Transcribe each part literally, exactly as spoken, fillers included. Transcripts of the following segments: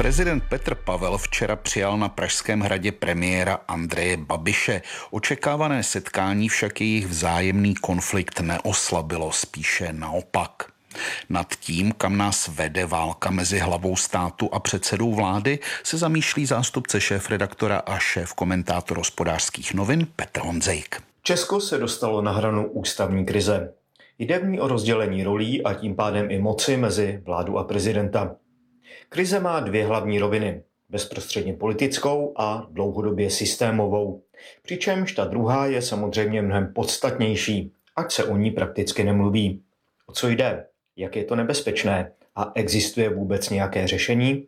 Prezident Petr Pavel včera přijal na Pražském hradě premiéra Andreje Babiše. Očekávané setkání však jejich vzájemný konflikt neoslabilo, spíše naopak. Nad tím, kam nás vede válka mezi hlavou státu a předsedou vlády, se zamýšlí zástupce šéfredaktora a šéf-komentátor Hospodářských novin Petr Honzejk. Česko se dostalo na hranu ústavní krize. Jde v ní o rozdělení rolí a tím pádem i moci mezi vládu a prezidenta. Krize má dvě hlavní roviny, bezprostředně politickou a dlouhodobě systémovou. Přičemž ta druhá je samozřejmě mnohem podstatnější, ať se o ní prakticky nemluví. O co jde? Jak je to nebezpečné? A existuje vůbec nějaké řešení?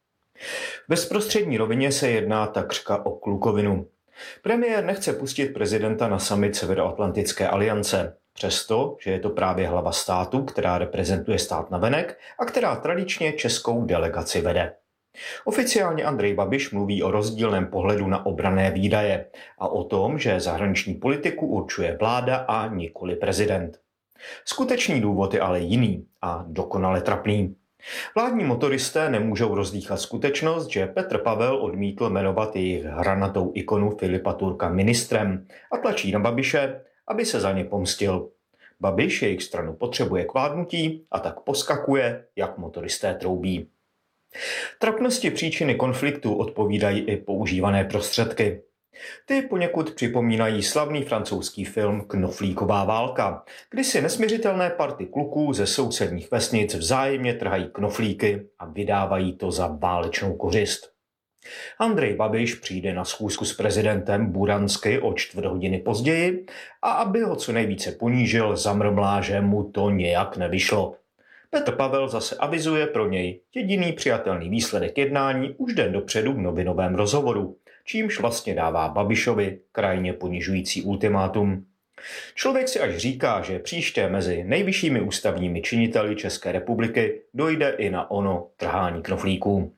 V bezprostřední rovině se jedná takřka o klukovinu. Premiér nechce pustit prezidenta na summit Severoatlantické aliance, přesto, že je to právě hlava státu, která reprezentuje stát navenek a která tradičně českou delegaci vede. Oficiálně Andrej Babiš mluví o rozdílném pohledu na obranné výdaje a o tom, že zahraniční politiku určuje vláda a nikoli prezident. Skutečný důvod je ale jiný a dokonale trapný. Vládní motoristé nemůžou rozdýchat skutečnost, že Petr Pavel odmítl jmenovat jejich hranatou ikonu Filipa Turka ministrem a tlačí na Babiše, aby se za ně pomstil. Babiš jejich stranu potřebuje k vládnutí a tak poskakuje, jak motoristé troubí. Trapnosti příčiny konfliktu odpovídají i používané prostředky. Ty poněkud připomínají slavný francouzský film Knoflíková válka, kdy si nesměřitelné party kluků ze sousedních vesnic vzájemně trhají knoflíky a vydávají to za válečnou kořist. Andrej Babiš přijde na schůzku s prezidentem buransky o čtvrt hodiny později a aby ho co nejvíce ponížil, zamrmlá, že mu to nějak nevyšlo. Petr Pavel zase avizuje pro něj jediný přijatelný výsledek jednání už den dopředu v novinovém rozhovoru, čímž vlastně dává Babišovi krajně ponižující ultimátum. Člověk si až říká, že příště mezi nejvyššími ústavními činiteli České republiky dojde i na ono trhání knoflíků.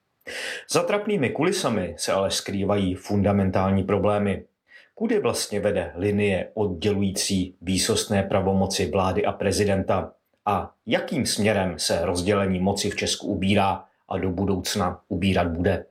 Za trapnými kulisami se ale skrývají fundamentální problémy. Kudy vlastně vede linie oddělující výsostné pravomoci vlády a prezidenta a jakým směrem se rozdělení moci v Česku ubírá a do budoucna ubírat bude.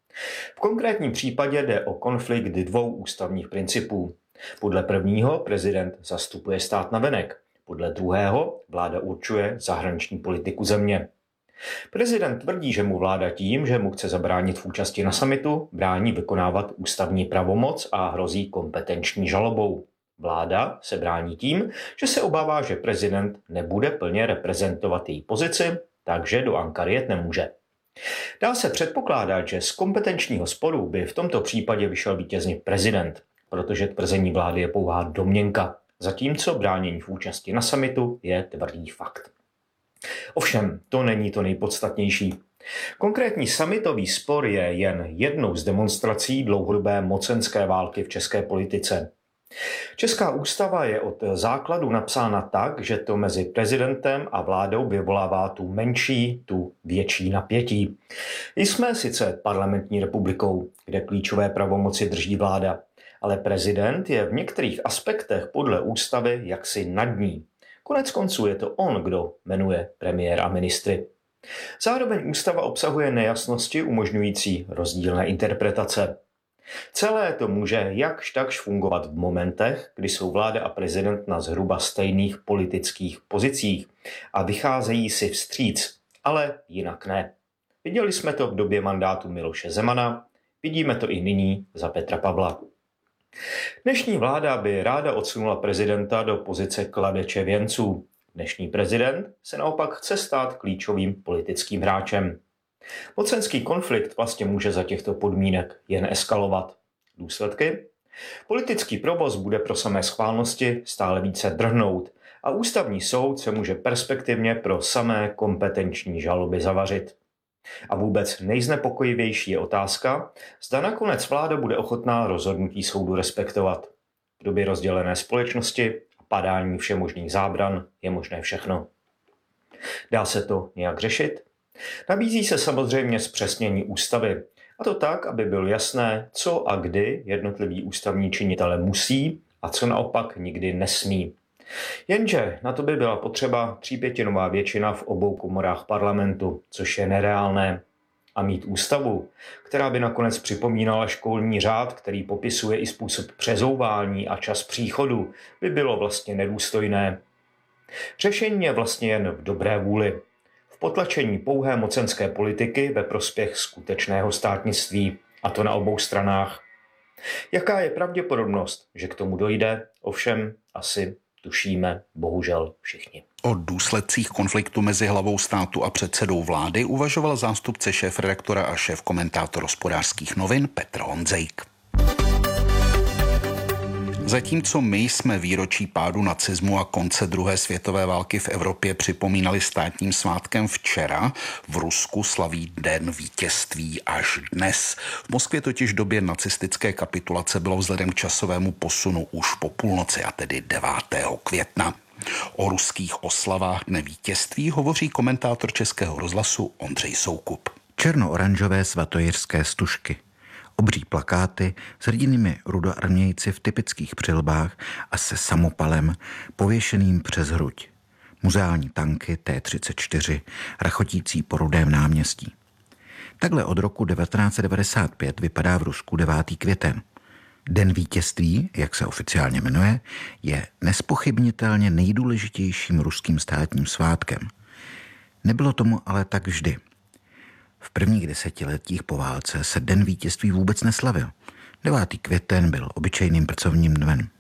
V konkrétním případě jde o konflikt dvou ústavních principů. Podle prvního prezident zastupuje stát navenek, podle druhého vláda určuje zahraniční politiku země. Prezident tvrdí, že mu vláda tím, že mu chce zabránit v účasti na summitu, brání vykonávat ústavní pravomoc a hrozí kompetenční žalobou. Vláda se brání tím, že se obává, že prezident nebude plně reprezentovat její pozici, takže do Ankary jet nemůže. Dá se předpokládat, že z kompetenčního sporu by v tomto případě vyšel vítězně prezident, protože tvrzení vlády je pouhá domněnka, zatímco bránění v účasti na summitu je tvrdý fakt. Ovšem, to není to nejpodstatnější. Konkrétní summitový spor je jen jednou z demonstrací dlouhodobé mocenské války v české politice. Česká ústava je od základu napsána tak, že to mezi prezidentem a vládou vyvolává tu menší, tu větší napětí. Jsme sice parlamentní republikou, kde klíčové pravomoci drží vláda, ale prezident je v některých aspektech podle ústavy jaksi nad ní. Konec konců je to on, kdo jmenuje premiér a ministry. Zároveň ústava obsahuje nejasnosti umožňující rozdílné interpretace. Celé to může jakž takž fungovat v momentech, kdy jsou vláda a prezident na zhruba stejných politických pozicích a vycházejí si vstříc, ale jinak ne. Viděli jsme to v době mandátu Miloše Zemana, vidíme to i nyní za Petra Pavla. Dnešní vláda by ráda odsunula prezidenta do pozice kladeče věnců. Dnešní prezident se naopak chce stát klíčovým politickým hráčem. Mocenský konflikt vlastně může za těchto podmínek jen eskalovat. Důsledky? Politický provoz bude pro samé schválnosti stále více drhnout a ústavní soud se může perspektivně pro samé kompetenční žaloby zavařit. A vůbec nejznepokojivější je otázka, zda nakonec vláda bude ochotná rozhodnutí soudu respektovat. V době rozdělené společnosti a padání všemožných zábran je možné všechno. Dá se to nějak řešit? Nabízí se samozřejmě zpřesnění ústavy, a to tak, aby bylo jasné, co a kdy jednotliví ústavní činitelé musí a co naopak nikdy nesmí. Jenže na to by byla potřeba třípětinová většina v obou komorách parlamentu, což je nereálné. a mít ústavu, která by nakonec připomínala školní řád, který popisuje i způsob přezouvání a čas příchodu, by bylo vlastně nedůstojné. Řešení je vlastně jen v dobré vůli. V potlačení pouhé mocenské politiky ve prospěch skutečného státnictví, a to na obou stranách. Jaká je pravděpodobnost, že k tomu dojde, ovšem asi tušíme bohužel všichni. O důsledcích konfliktu mezi hlavou státu a předsedou vlády uvažoval zástupce šéfredaktora a šéfkomentátor Hospodářských novin Petr Honzejk. Zatímco my jsme výročí pádu nacismu a konce druhé světové války v Evropě připomínali státním svátkem včera, v Rusku slaví Den vítězství až dnes. V Moskvě totiž v době nacistické kapitulace bylo vzhledem k časovému posunu už po půlnoci, a tedy devátého května. O ruských oslavách Dne vítězství hovoří komentátor Českého rozhlasu Ondřej Soukup. Černo-oranžové svatojiřské stužky. Obří plakáty s hrdinými rudoarmějci v typických přilbách a se samopalem pověšeným přes hruď. Muzeální tanky T třicet čtyři rachotící po Rudém náměstí. Takhle od roku devatenáct set devadesát pět vypadá v Rusku devátý květen. Den vítězství, jak se oficiálně jmenuje, je nespochybnitelně nejdůležitějším ruským státním svátkem. Nebylo tomu ale tak vždy. V prvních desetiletích po válce se Den vítězství vůbec neslavil. devátý květen byl obyčejným pracovním dnem.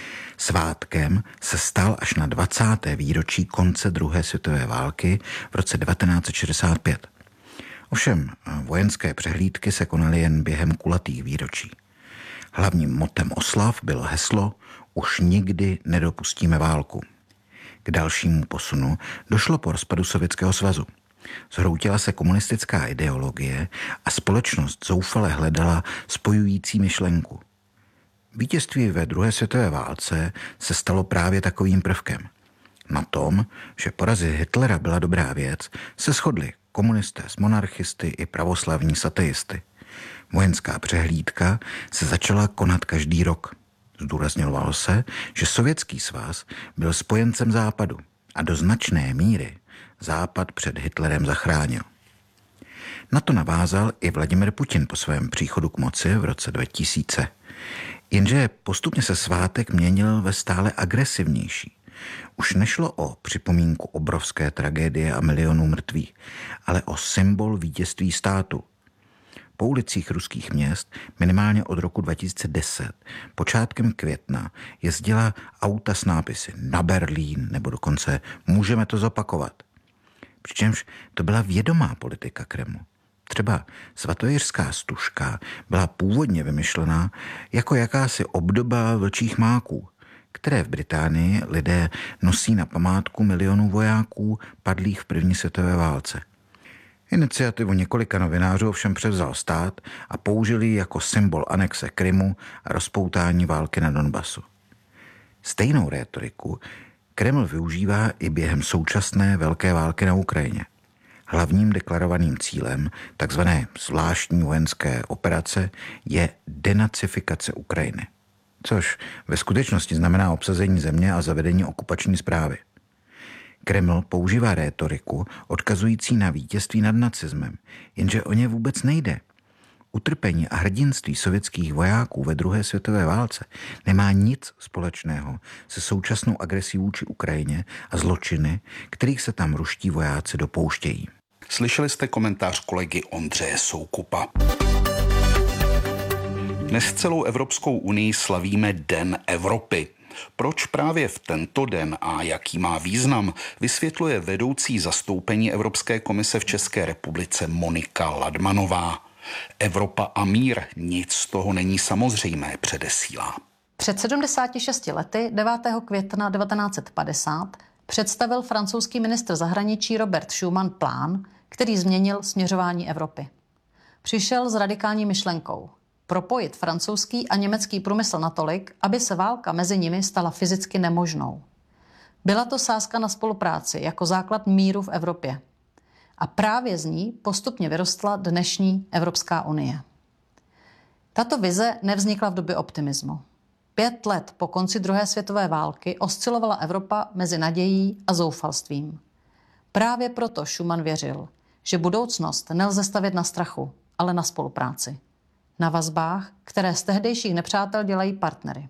Svátkem se stal až na dvacáté výročí konce druhé světové války v roce devatenáct set šedesát pět. Ovšem vojenské přehlídky se konaly jen během kulatých výročí. Hlavním motem oslav bylo heslo "Už nikdy nedopustíme válku". K dalšímu posunu došlo po rozpadu Sovětského svazu. Zhroutila se komunistická ideologie a společnost zoufale hledala spojující myšlenku. Vítězství ve druhé světové válce se stalo právě takovým prvkem. Na tom, že porazit Hitlera byla dobrá věc, se shodli komunisté s monarchisty i pravoslavní sateisty. Vojenská přehlídka se začala konat každý rok. Zdůrazňovalo se, že Sovětský svaz byl spojencem Západu a do značné míry Západ před Hitlerem zachránil. Na to navázal i Vladimir Putin po svém příchodu k moci v roce dva tisíce. Jenže postupně se svátek měnil ve stále agresivnější. Už nešlo o připomínku obrovské tragédie a milionů mrtvých, ale o symbol vítězství státu. Po ulicích ruských měst minimálně od roku dva tisíce deset, počátkem května, jezdila auta s nápisy "Na Berlín" nebo dokonce "Můžeme to zopakovat". Přičemž to byla vědomá politika Kremlu. Třeba svatojiřská stužka byla původně vymyšlená jako jakási obdoba vlčích máků, které v Británii lidé nosí na památku milionů vojáků padlých v první světové válce. Iniciativu několika novinářů ovšem převzal stát a použili ji jako symbol anexe Krymu a rozpoutání války na Donbasu. Stejnou rétoriku Kreml využívá i během současné velké války na Ukrajině. Hlavním deklarovaným cílem takzvané zvláštní vojenské operace je denacifikace Ukrajiny, což ve skutečnosti znamená obsazení země a zavedení okupační správy. Kreml používá rétoriku odkazující na vítězství nad nacismem, jenže o ně vůbec nejde. Utrpení a hrdinství sovětských vojáků ve druhé světové válce nemá nic společného se současnou agresí vůči Ukrajině a zločiny, kterých se tam ruští vojáci dopouštějí. Slyšeli jste komentář kolegy Ondřeje Soukupa. Dnes celou Evropskou unii slavíme Den Evropy. Proč právě v tento den a jaký má význam, vysvětluje vedoucí zastoupení Evropské komise v České republice Monika Ladmanová. Evropa a mír, nic z toho není samozřejmé, předesílá. Před sedmdesáti šesti lety, devátého května devatenáct set padesát, představil francouzský ministr zahraničí Robert Schuman plán, který změnil směřování Evropy. Přišel s radikální myšlenkou propojit francouzský a německý průmysl natolik, aby se válka mezi nimi stala fyzicky nemožnou. Byla to sázka na spolupráci jako základ míru v Evropě. A právě z ní postupně vyrostla dnešní Evropská unie. Tato vize nevznikla v době optimismu. Pět let po konci druhé světové války oscilovala Evropa mezi nadějí a zoufalstvím. Právě proto Schuman věřil, že budoucnost nelze stavět na strachu, ale na spolupráci. Na vazbách, které z tehdejších nepřátel dělají partnery.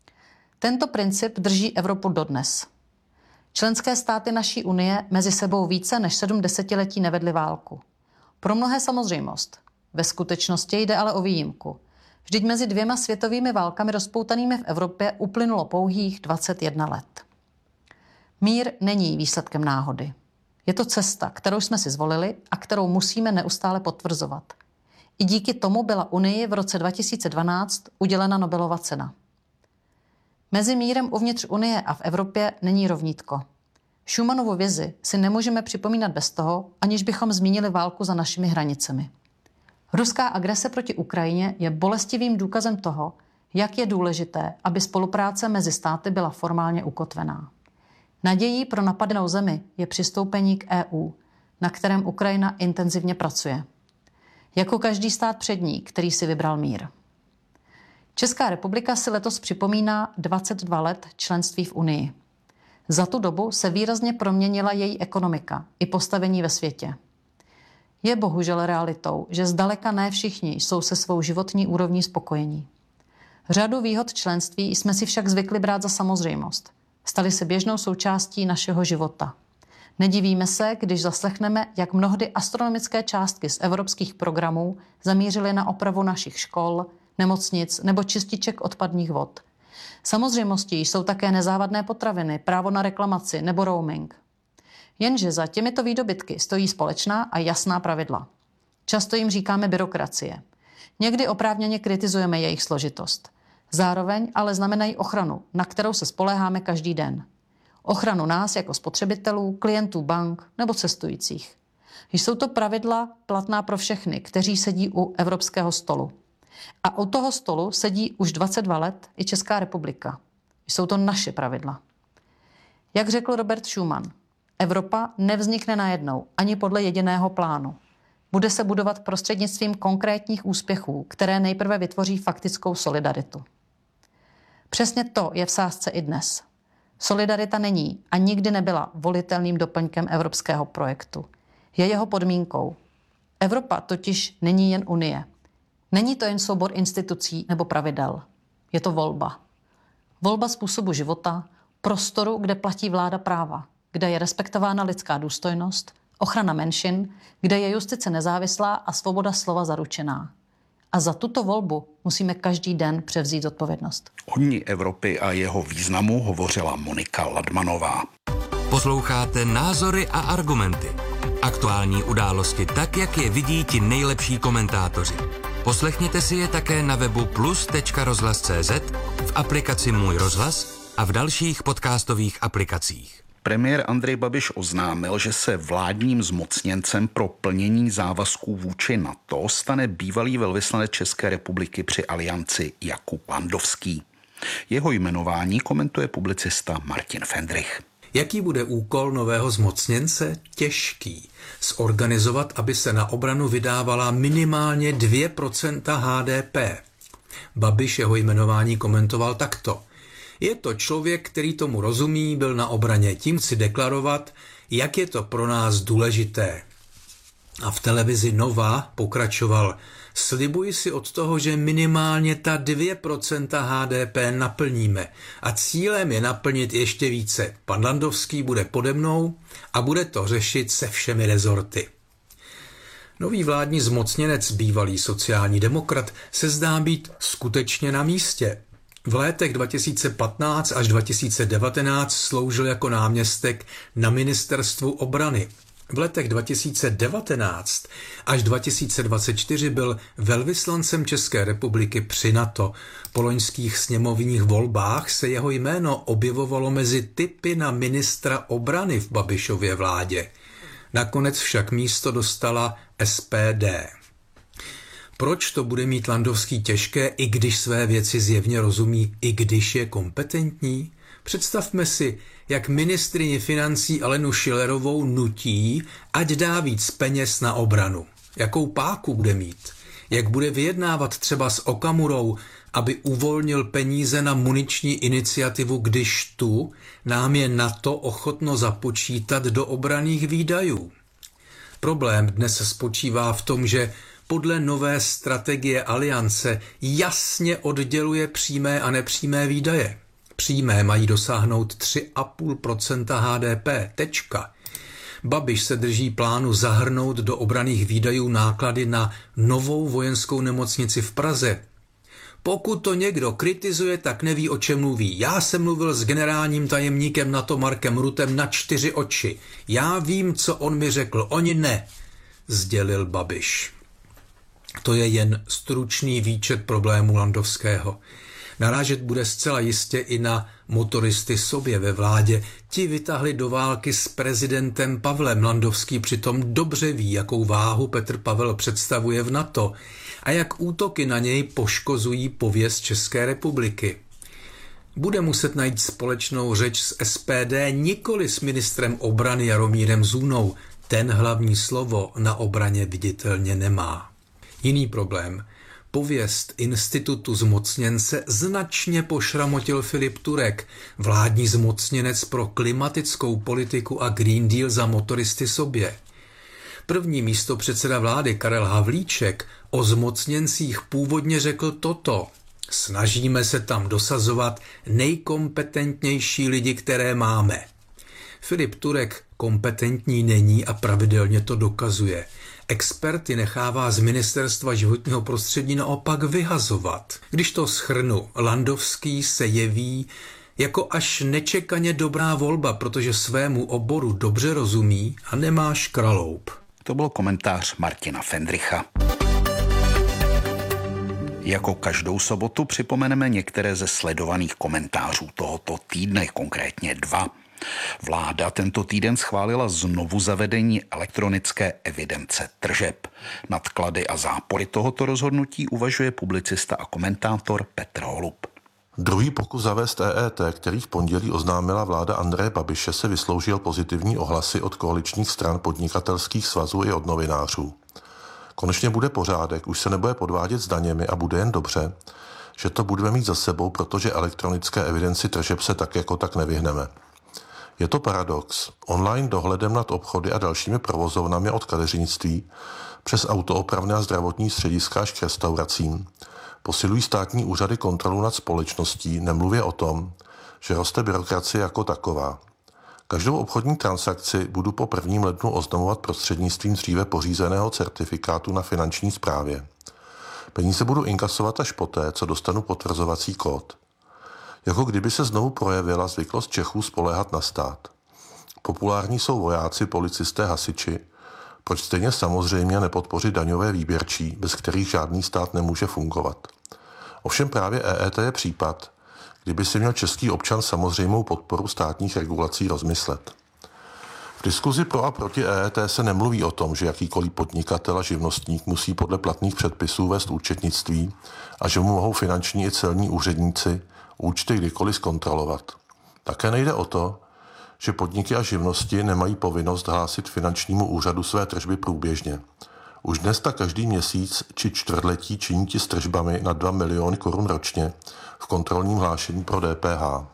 Tento princip drží Evropu dodnes. Členské státy naší unie mezi sebou více než sedm desetiletí nevedly válku. Pro mnohé samozřejmost. Ve skutečnosti jde ale o výjimku. Vždyť mezi dvěma světovými válkami rozpoutanými v Evropě uplynulo pouhých dvacet jedna let. Mír není výsledkem náhody. Je to cesta, kterou jsme si zvolili a kterou musíme neustále potvrzovat. I díky tomu byla Unii v roce dva tisíce dvanáct udělena Nobelova cena. Mezi mírem uvnitř Unie a v Evropě není rovnítko. Schumannovu vizi si nemůžeme připomínat bez toho, aniž bychom zmínili válku za našimi hranicemi. Ruská agrese proti Ukrajině je bolestivým důkazem toho, jak je důležité, aby spolupráce mezi státy byla formálně ukotvená. Nadějí pro napadenou zemi je přistoupení k E U, na kterém Ukrajina intenzivně pracuje. Jako každý stát přední, který si vybral mír. Česká republika si letos připomíná dvacet dva let členství v Unii. Za tu dobu se výrazně proměnila její ekonomika i postavení ve světě. Je bohužel realitou, že zdaleka ne všichni jsou se svou životní úrovní spokojení. Řadu výhod členství jsme si však zvykli brát za samozřejmost. Staly se běžnou součástí našeho života. Nedivíme se, když zaslechneme, jak mnohdy astronomické částky z evropských programů zamířily na opravu našich škol, nemocnic nebo čističek odpadních vod. Samozřejmostí jsou také nezávadné potraviny, právo na reklamaci nebo roaming. Jenže za těmito výdobytky stojí společná a jasná pravidla. Často jim říkáme byrokracie. Někdy oprávněně kritizujeme jejich složitost. Zároveň ale znamenají ochranu, na kterou se spoléháme každý den. Ochranu nás jako spotřebitelů, klientů bank nebo cestujících. Jsou to pravidla platná pro všechny, kteří sedí u evropského stolu. A u toho stolu sedí už dvacet dva let i Česká republika. Jsou to naše pravidla. Jak řekl Robert Schuman, Evropa nevznikne najednou ani podle jediného plánu. Bude se budovat prostřednictvím konkrétních úspěchů, které nejprve vytvoří faktickou solidaritu. Přesně to je v sázce i dnes. Solidarita není a nikdy nebyla volitelným doplňkem evropského projektu. Je jeho podmínkou. Evropa totiž není jen Unie. Není to jen soubor institucí nebo pravidel. Je to volba. Volba způsobu života, prostoru, kde platí vláda práva, kde je respektována lidská důstojnost, ochrana menšin, kde je justice nezávislá a svoboda slova zaručená. A za tuto volbu musíme každý den převzít odpovědnost. O Dni Evropy a jeho významu hovořila Monika Ladmanová. Posloucháte Názory a argumenty. Aktuální události tak, jak je vidí ti nejlepší komentátoři. Poslechněte si je také na webu plus tečka rozhlas tečka cé zet, v aplikaci Můj rozhlas a v dalších podcastových aplikacích. Premiér Andrej Babiš oznámil, že se vládním zmocněncem pro plnění závazků vůči NATO stane bývalý velvyslanec České republiky při Alianci Jakub Landovský. Jeho jmenování komentuje publicista Martin Fendrich. Jaký bude úkol nového zmocněnce? Těžký. Zorganizovat, aby se na obranu vydávala minimálně dvě procenta há dé pé. Babiš jeho jmenování komentoval takto. Je to člověk, který tomu rozumí, byl na obraně, tím chci deklarovat, jak je to pro nás důležité. A v televizi Nova pokračoval, slibuji si od toho, že minimálně ta dvě procenta há dé pé naplníme a cílem je naplnit ještě více. Pan Landovský bude pode mnou a bude to řešit se všemi rezorty. Nový vládní zmocněnec, bývalý sociální demokrat, se zdá být skutečně na místě. V letech dva tisíce patnáct až dva tisíce devatenáct sloužil jako náměstek na ministerstvu obrany. V letech dva tisíce devatenáct až dva tisíce dvacet čtyři byl velvyslancem České republiky při NATO. Po loňských sněmovních volbách se jeho jméno objevovalo mezi tipy na ministra obrany v Babišově vládě. Nakonec však místo dostala es pé dé. Proč to bude mít Landovský těžké, i když své věci zjevně rozumí, i když je kompetentní? Představme si, jak ministryni financí Alenu Schillerovou nutí, ať dá víc peněz na obranu. Jakou páku bude mít? Jak bude vyjednávat třeba s Okamurou, aby uvolnil peníze na muniční iniciativu, když tu nám je NATO ochotno započítat do obranných výdajů? Problém dnes spočívá v tom, že podle nové strategie aliance jasně odděluje přímé a nepřímé výdaje. Přímé mají dosáhnout tři a půl procenta H D P. Tečka. Babiš se drží plánu zahrnout do obranných výdajů náklady na novou vojenskou nemocnici v Praze. Pokud to někdo kritizuje, tak neví, o čem mluví. Já jsem mluvil s generálním tajemníkem NATO Markem Ruttem na čtyři oči. Já vím, co on mi řekl, oni ne, sdělil Babiš. To je jen stručný výčet problémů Landovského. Narážet bude zcela jistě i na motoristy sobě ve vládě. Ti vytáhli do války s prezidentem Pavlem. Landovský přitom dobře ví, jakou váhu Petr Pavel představuje v NATO a jak útoky na něj poškozují pověst České republiky. Bude muset najít společnou řeč s S P D, nikoli s ministrem obrany Jaromírem Zůnou. Ten hlavní slovo na obraně viditelně nemá. Jiný problém. Pověst institutu zmocněnce značně pošramotil Filip Turek, vládní zmocněnec pro klimatickou politiku a Green Deal za motoristy sobě. První místopředseda vlády Karel Havlíček o zmocněncích původně řekl toto. Snažíme se tam dosazovat nejkompetentnější lidi, které máme. Filip Turek kompetentní není a pravidelně to dokazuje. Experty nechává z Ministerstva životního prostředí naopak vyhazovat. Když to shrnu, Landovský se jeví jako až nečekaně dobrá volba, protože svému oboru dobře rozumí a nemá škraloup. To byl komentář Martina Fendricha. Jako každou sobotu připomeneme některé ze sledovaných komentářů tohoto týdne, konkrétně dva. Vláda tento týden schválila znovu zavedení elektronické evidence tržeb. Nad klady a zápory tohoto rozhodnutí uvažuje publicista a komentátor Petr Holub. Druhý pokus zavést E E T, který v pondělí oznámila vláda Andreje Babiše, se vysloužil pozitivní ohlasy od koaličních stran, podnikatelských svazů i od novinářů. Konečně bude pořádek, už se nebude podvádět s daněmi a bude jen dobře, že to budeme mít za sebou, protože elektronické evidenci tržeb se tak jako tak nevyhneme. Je to paradox. Online dohledem nad obchody a dalšími provozovnami od kadeřnictví přes autoopravné a zdravotní střediska až k restauracím posilují státní úřady kontrolu nad společností, nemluvě o tom, že roste byrokracie jako taková. Každou obchodní transakci budu po prvním lednu oznamovat prostřednictvím dříve pořízeného certifikátu na finanční správě. Peníze budu inkasovat až poté, co dostanu potvrzovací kód. Jako kdyby se znovu projevila zvyklost Čechů spoléhat na stát. Populární jsou vojáci, policisté, hasiči. Proč stejně samozřejmě nepodpořit daňové výběrčí, bez kterých žádný stát nemůže fungovat? Ovšem právě E E T je případ, kdyby si měl český občan samozřejmou podporu státních regulací rozmyslet. V diskuzi pro a proti E E T se nemluví o tom, že jakýkoliv podnikatel a živnostník musí podle platných předpisů vést účetnictví a že mu mohou finanční i celní úředníci účty kdykoliv zkontrolovat. Také nejde o to, že podniky a živnosti nemají povinnost hlásit finančnímu úřadu své tržby průběžně. Už dnes tak každý měsíc či čtvrtletí činí ti s tržbami na dva miliony korun ročně v kontrolním hlášení pro D P H.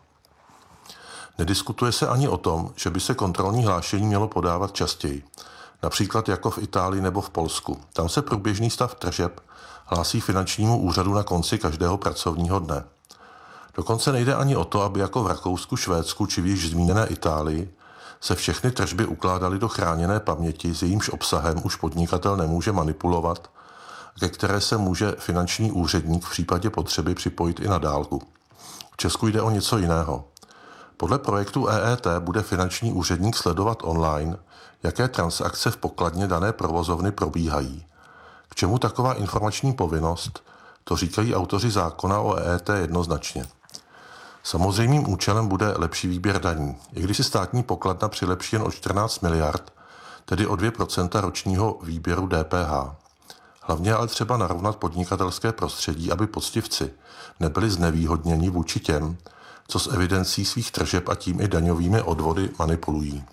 Nediskutuje se ani o tom, že by se kontrolní hlášení mělo podávat častěji, například jako v Itálii nebo v Polsku. Tam se průběžný stav tržeb hlásí finančnímu úřadu na konci každého pracovního dne. Dokonce nejde ani o to, aby jako v Rakousku, Švédsku či v již zmíněné Itálii se všechny tržby ukládaly do chráněné paměti, s jejímž obsahem už podnikatel nemůže manipulovat, ke které se může finanční úředník v případě potřeby připojit i na dálku. V Česku jde o něco jiného. Podle projektu E E T bude finanční úředník sledovat online, jaké transakce v pokladně dané provozovny probíhají. K čemu taková informační povinnost? To říkají autoři zákona o E E T jednoznačně. Samozřejmým účelem bude lepší výběr daní. I když si státní pokladna přilepší jen o čtrnáct miliard, tedy o dvě procenta ročního výběru D P H. Hlavně ale třeba narovnat podnikatelské prostředí, aby poctivci nebyli znevýhodněni vůči těm, co s evidencí svých tržeb a tím i daňovými odvody manipulují.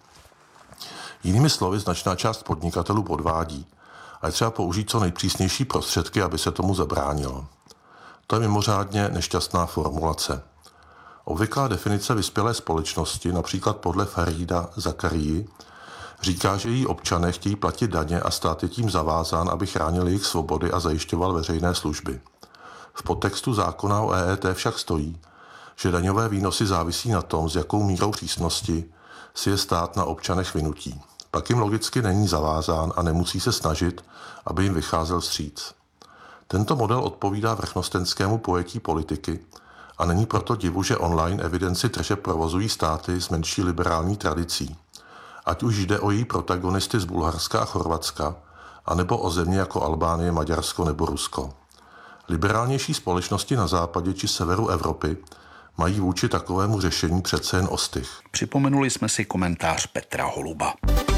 Jinými slovy, značná část podnikatelů podvádí a je třeba použít co nejpřísnější prostředky, aby se tomu zabránilo. To je mimořádně nešťastná formulace. Obvyklá definice vyspělé společnosti, například podle Farida Zakarii, Říká, že její občané chtějí platit daně a stát je tím zavázán, aby chránil jejich svobody a zajišťoval veřejné služby. V podtextu zákona o E E T však stojí, že daňové výnosy závisí na tom, s jakou mírou přísnosti si je stát na občanech vynutí. Pak jim logicky není zavázán a nemusí se snažit, aby jim vycházel vstříc. Tento model odpovídá vrchnostenskému pojetí politiky a není proto divu, že online evidenci tržeb provozují státy s menší liberální tradicí. Ať už jde o její protagonisty z Bulharska a Chorvatska, anebo o země jako Albánie, Maďarsko nebo Rusko. Liberálnější společnosti na západě či severu Evropy mají vůči takovému řešení přece jen ostych. Připomenuli jsme si komentář Petra Holuba.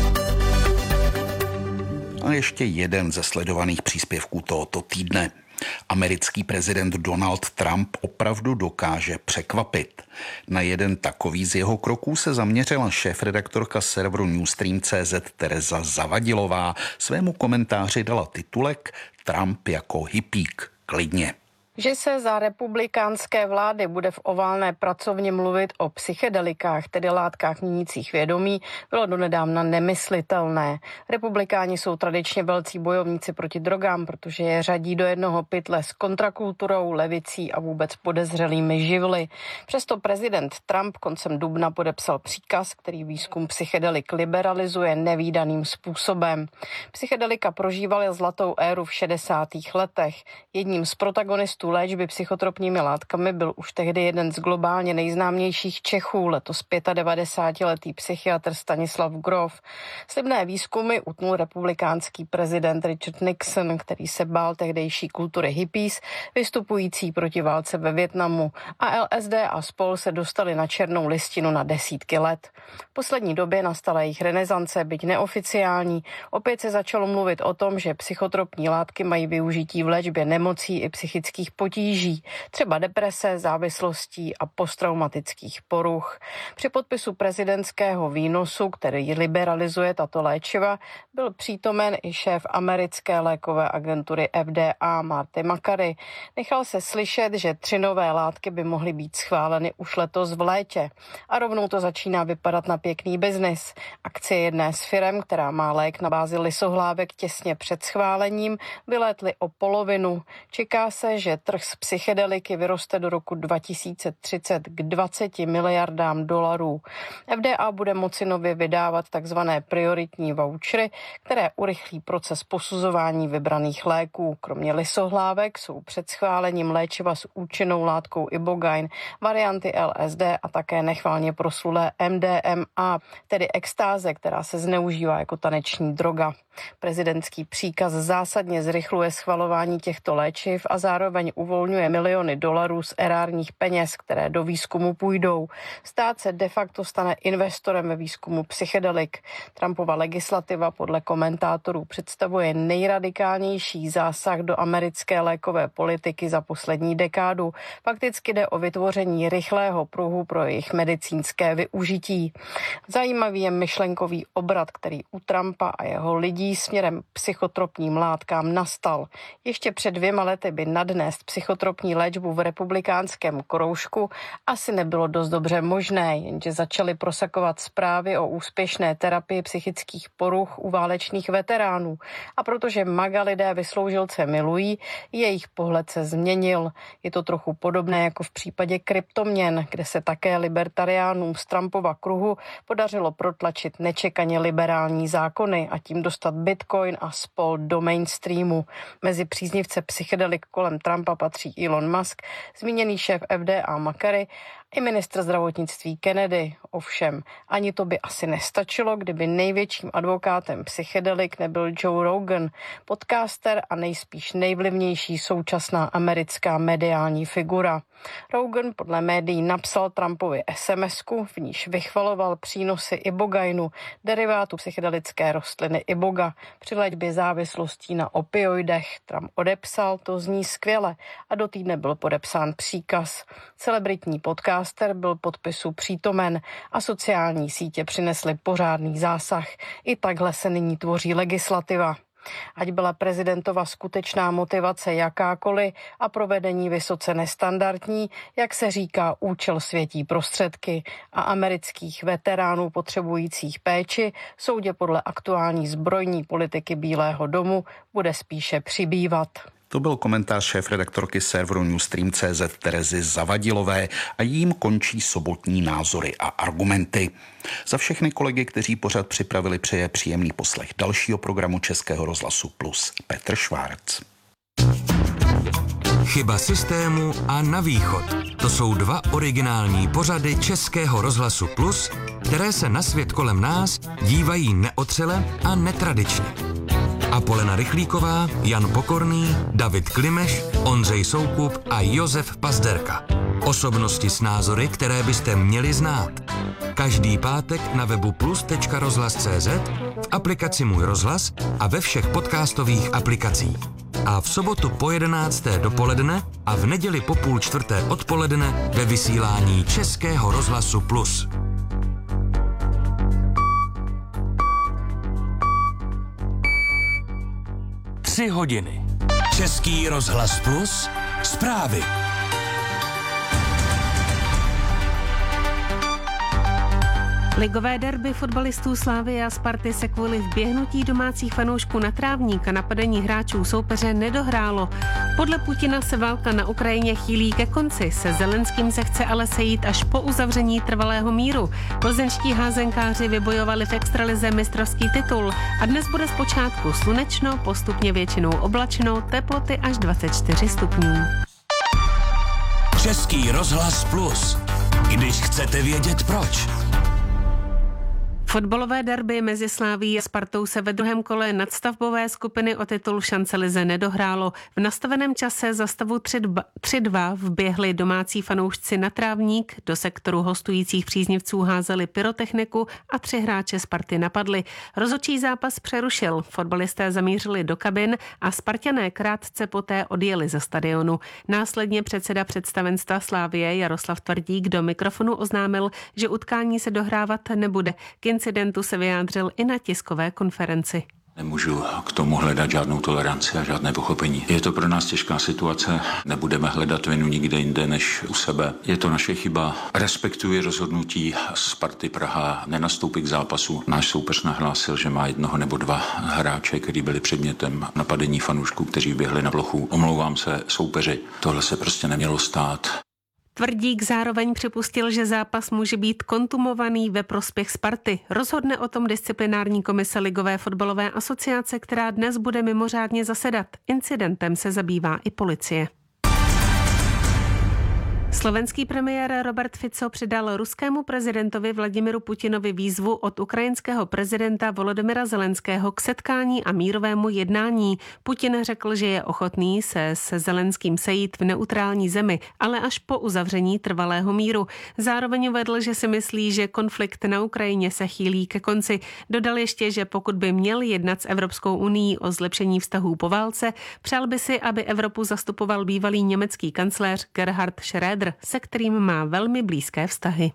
A ještě jeden ze sledovaných příspěvků tohoto týdne. Americký prezident Donald Trump opravdu dokáže překvapit. Na jeden takový z jeho kroků se zaměřila šéfredaktorka serveru Newstream tečka cé zet Tereza Zavadilová. Svému komentáři dala titulek Trump jako hippík. Klidně. Že se za republikánské vlády bude v oválné pracovně mluvit o psychedelikách, tedy látkách měnících vědomí, bylo donedávna nemyslitelné. Republikáni jsou tradičně velcí bojovníci proti drogám, protože je řadí do jednoho pytle s kontrakulturou, levicí a vůbec podezřelými živly. Přesto prezident Trump koncem dubna podepsal příkaz, který výzkum psychedelik liberalizuje nevídaným způsobem. Psychedelika prožívaly zlatou éru v šedesátých letech. Jedním z protagonistů léčby psychotropními látkami byl už tehdy jeden z globálně nejznámějších Čechů, letos devadesátipětiletý psychiatr Stanislav Grof. Slibné výzkumy utnul republikánský prezident Richard Nixon, který se bál tehdejší kultury hippies, vystupující proti válce ve Vietnamu, a L S D a spol se dostali na černou listinu na desítky let. V poslední době nastala jejich renesance, byť neoficiální. Opět se začalo mluvit o tom, že psychotropní látky mají využití v léčbě nemocí i psychických potíží, třeba deprese, závislostí a posttraumatických poruch. Při podpisu prezidentského výnosu, který liberalizuje tato léčiva, byl přítomen i šéf americké lékové agentury F D A Marty Makary. Nechal se slyšet, že tři nové látky by mohly být schváleny už letos v létě. A rovnou to začíná vypadat na pěkný biznis. Akcie jedné z firem, která má lék na bázi lysohlávek těsně před schválením, vylétly o polovinu. Čeká se, že trh s psychedeliky vyroste do roku dva tisíce třicet k dvaceti miliardám dolarů. F D A bude moci nově vydávat takzvané prioritní vouchery, které urychlí proces posuzování vybraných léků. Kromě lysohlávek jsou před schválením léčiva s účinnou látkou ibogaine, varianty L S D a také nechvalně proslulé M D M A, tedy extáze, která se zneužívá jako taneční droga. Prezidentský příkaz zásadně zrychluje schvalování těchto léčiv a zároveň uvolňuje miliony dolarů z erárních peněz, které do výzkumu půjdou. Stát se de facto stane investorem ve výzkumu psychedelik. Trumpova legislativa podle komentátorů představuje nejradikálnější zásah do americké lékové politiky za poslední dekádu. Fakticky jde o vytvoření rychlého pruhu pro jejich medicínské využití. Zajímavý je myšlenkový obrat, který u Trumpa a jeho lidí směrem psychotropním látkám nastal. Ještě před dvěma lety by nadnést psychotropní léčbu v republikánském kroužku asi nebylo dost dobře možné, jenže začaly prosakovat zprávy o úspěšné terapii psychických poruch u válečných veteránů. A protože maga lidé vysloužilce milují, jejich pohled se změnil. Je to trochu podobné jako v případě kryptoměn, kde se také libertariánům z Trumpova kruhu podařilo protlačit nečekaně liberální zákony a tím dostat Bitcoin a spol do mainstreamu. Mezi příznivce psychedelik kolem Trumpa patří Elon Musk, zmíněný šéf F D A Makary i ministr zdravotnictví Kennedy. Ovšem, ani to by asi nestačilo, kdyby největším advokátem psychedelik nebyl Joe Rogan, podcaster a nejspíš nejvlivnější současná americká mediální figura. Rogan podle médií napsal Trumpovi es em esku, v níž vychvaloval přínosy ibogainu, derivátu psychedelické rostliny iboga, při léčbě závislostí na opioidech. Trump odepsal, to zní skvěle, a do týdne byl podepsán příkaz. Celebritní podcaster byl podpisu přítomen a sociální sítě přinesly pořádný zásah. I takhle se nyní tvoří legislativa. Ať byla prezidentova skutečná motivace jakákoliv a provedení vysoce nestandardní, jak se říká, účel světí prostředky a amerických veteránů potřebujících péči soudě podle aktuální zbrojní politiky Bílého domu bude spíše přibývat. To byl komentář šéfredaktorky serveru Newstream tečka cé zet Terezy Zavadilové a jím končí sobotní názory a argumenty. Za všechny kolegy, kteří pořad připravili, přeje příjemný poslech dalšího programu Českého rozhlasu Plus Petr Švárc. Chyba systému a Na východ. To jsou dva originální pořady Českého rozhlasu Plus, které se na svět kolem nás dívají neotřele a netradičně. Apolena Rychlíková, Jan Pokorný, David Klimeš, Ondřej Soukup a Josef Pazderka. Osobnosti s názory, které byste měli znát. Každý pátek na webu plus tečka rozhlas tečka cé zet, v aplikaci Můj rozhlas a ve všech podcastových aplikacích. A v sobotu po jedenácté dopoledne a v neděli po půl čtvrté odpoledne ve vysílání Českého rozhlasu Plus. Tři hodiny. Český rozhlas Plus. Zprávy. Ligové derby fotbalistů Slavie a Sparty se kvůli vběhnutí domácích fanoušků na trávník a napadení hráčů soupeře nedohrálo. Podle Putina se válka na Ukrajině chýlí ke konci, se Zelenským se chce ale sejít až po uzavření trvalého míru. Plzeňští házenkáři vybojovali v extralize mistrovský titul a dnes bude zpočátku slunečno, postupně většinou oblačno, teploty až dvacet čtyři stupňů. Český rozhlas Plus. Když chcete vědět proč. Fotbalové derby mezi Slavií a Spartou se ve druhém kole nadstavbové skupiny o titul v šancelize nedohrálo. V nastaveném čase za stavu tři dva vběhli domácí fanoušci na trávník, do sektoru hostujících příznivců házeli pyrotechniku a tři hráče Sparty napadli. Rozhodčí zápas přerušil, fotbalisté zamířili do kabin a Sparťané krátce poté odjeli ze stadionu. Následně předseda představenstva Slavie Jaroslav Tvrdík do mikrofonu oznámil, že utkání se dohrávat nebude. K incidentu se vyjádřil i na tiskové konferenci. Nemůžu k tomu hledat žádnou toleranci a žádné pochopení. Je to pro nás těžká situace, nebudeme hledat vinu nikde jinde než u sebe. Je to naše chyba. Respektuji rozhodnutí Sparty Praha nenastoupit k zápasu. Náš soupeř nahlásil, že má jednoho nebo dva hráče, kteří byli předmětem napadení fanoušků, kteří běhli na plochu. Omlouvám se soupeři, tohle se prostě nemělo stát. Tvrdík zároveň připustil, že zápas může být kontumovaný ve prospěch Sparty. Rozhodne o tom disciplinární komise Ligové fotbalové asociace, která dnes bude mimořádně zasedat. Incidentem se zabývá i policie. Slovenský premiér Robert Fico přidal ruskému prezidentovi Vladimiru Putinovi výzvu od ukrajinského prezidenta Volodymyra Zelenského k setkání a mírovému jednání. Putin řekl, že je ochotný se se Zelenským sejít v neutrální zemi, ale až po uzavření trvalého míru. Zároveň uvedl, že si myslí, že konflikt na Ukrajině se chýlí ke konci. Dodal ještě, že pokud by měl jednat s Evropskou unií o zlepšení vztahů po válce, přál by si, aby Evropu zastupoval bývalý německý kancléř Gerhard Schröder, se kterým má velmi blízké vztahy.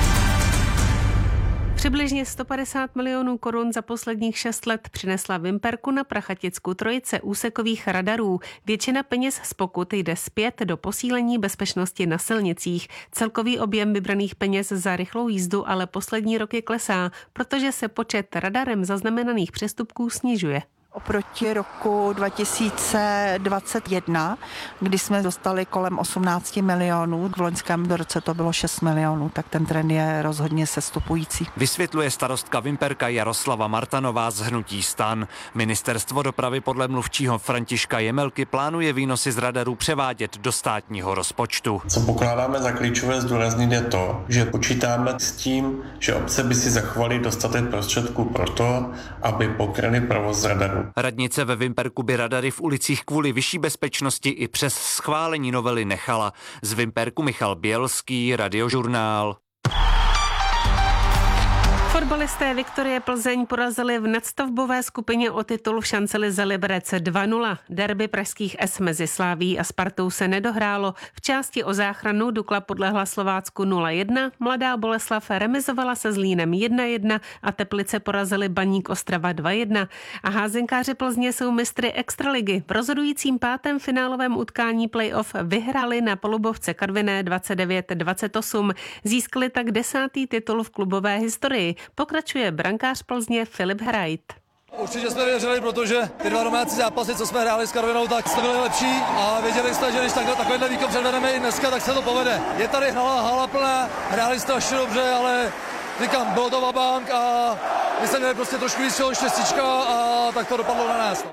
Přibližně sto padesát milionů korun za posledních šest let přinesla Vimperku na Prachaticku trojice úsekových radarů. Většina peněz z pokut jde zpět do posílení bezpečnosti na silnicích. Celkový objem vybraných peněz za rychlou jízdu ale poslední roky klesá, protože se počet radarem zaznamenaných přestupků snižuje. Oproti roku dva tisíce dvacet jedna, kdy jsme dostali kolem osmnáct milionů, v loňském roce to bylo šest milionů, tak ten trend je rozhodně sestupující. Vysvětluje starostka Vimperka Jaroslava Martanová z hnutí STAN. Ministerstvo dopravy podle mluvčího Františka Jemelky plánuje výnosy z radarů převádět do státního rozpočtu. Co pokládáme za klíčové zdůraznit je to, že počítáme s tím, že obce by si zachovaly dostatek prostředků pro to, aby pokryly provoz radarů. Radnice ve Vimperku by radary v ulicích kvůli vyšší bezpečnosti i přes schválení novely nechala. Z Vimperku Michal Bělský, Radiožurnál. Fotbalisté Viktorie Plzeň porazili v nadstavbové skupině o titul v Šancelize Liberec dva nula. Derby pražských S mezi Sláví a Spartou se nedohrálo. V části o záchranu Dukla podlehla Slovácku nula jedna, Mladá Boleslav remizovala se Zlínem jedna jedna a Teplice porazili Baník Ostrava dva jedna. A házenkáři Plzně jsou mistry extraligy. V rozhodujícím pátém finálovém utkání playoff vyhráli na Polubovce Karviné dvacet devět dvacet osm. Získali tak desátý titul v klubové historii. Pokračuje brankář Plzně Filip Hrajt. Určitě jsme věřili, protože ty dva domácí zápasy, co jsme hráli s Karvinou, tak jsme byli lepší a věděli jsme, že když takhle, takovýhle výkon předvedeme i dneska, tak se to povede. Je tady hala, hala plná, hráli strašně dobře, ale říkám, bylo to vabank a my jsme měli prostě trošku víc štěstíčka a tak to dopadlo na nás.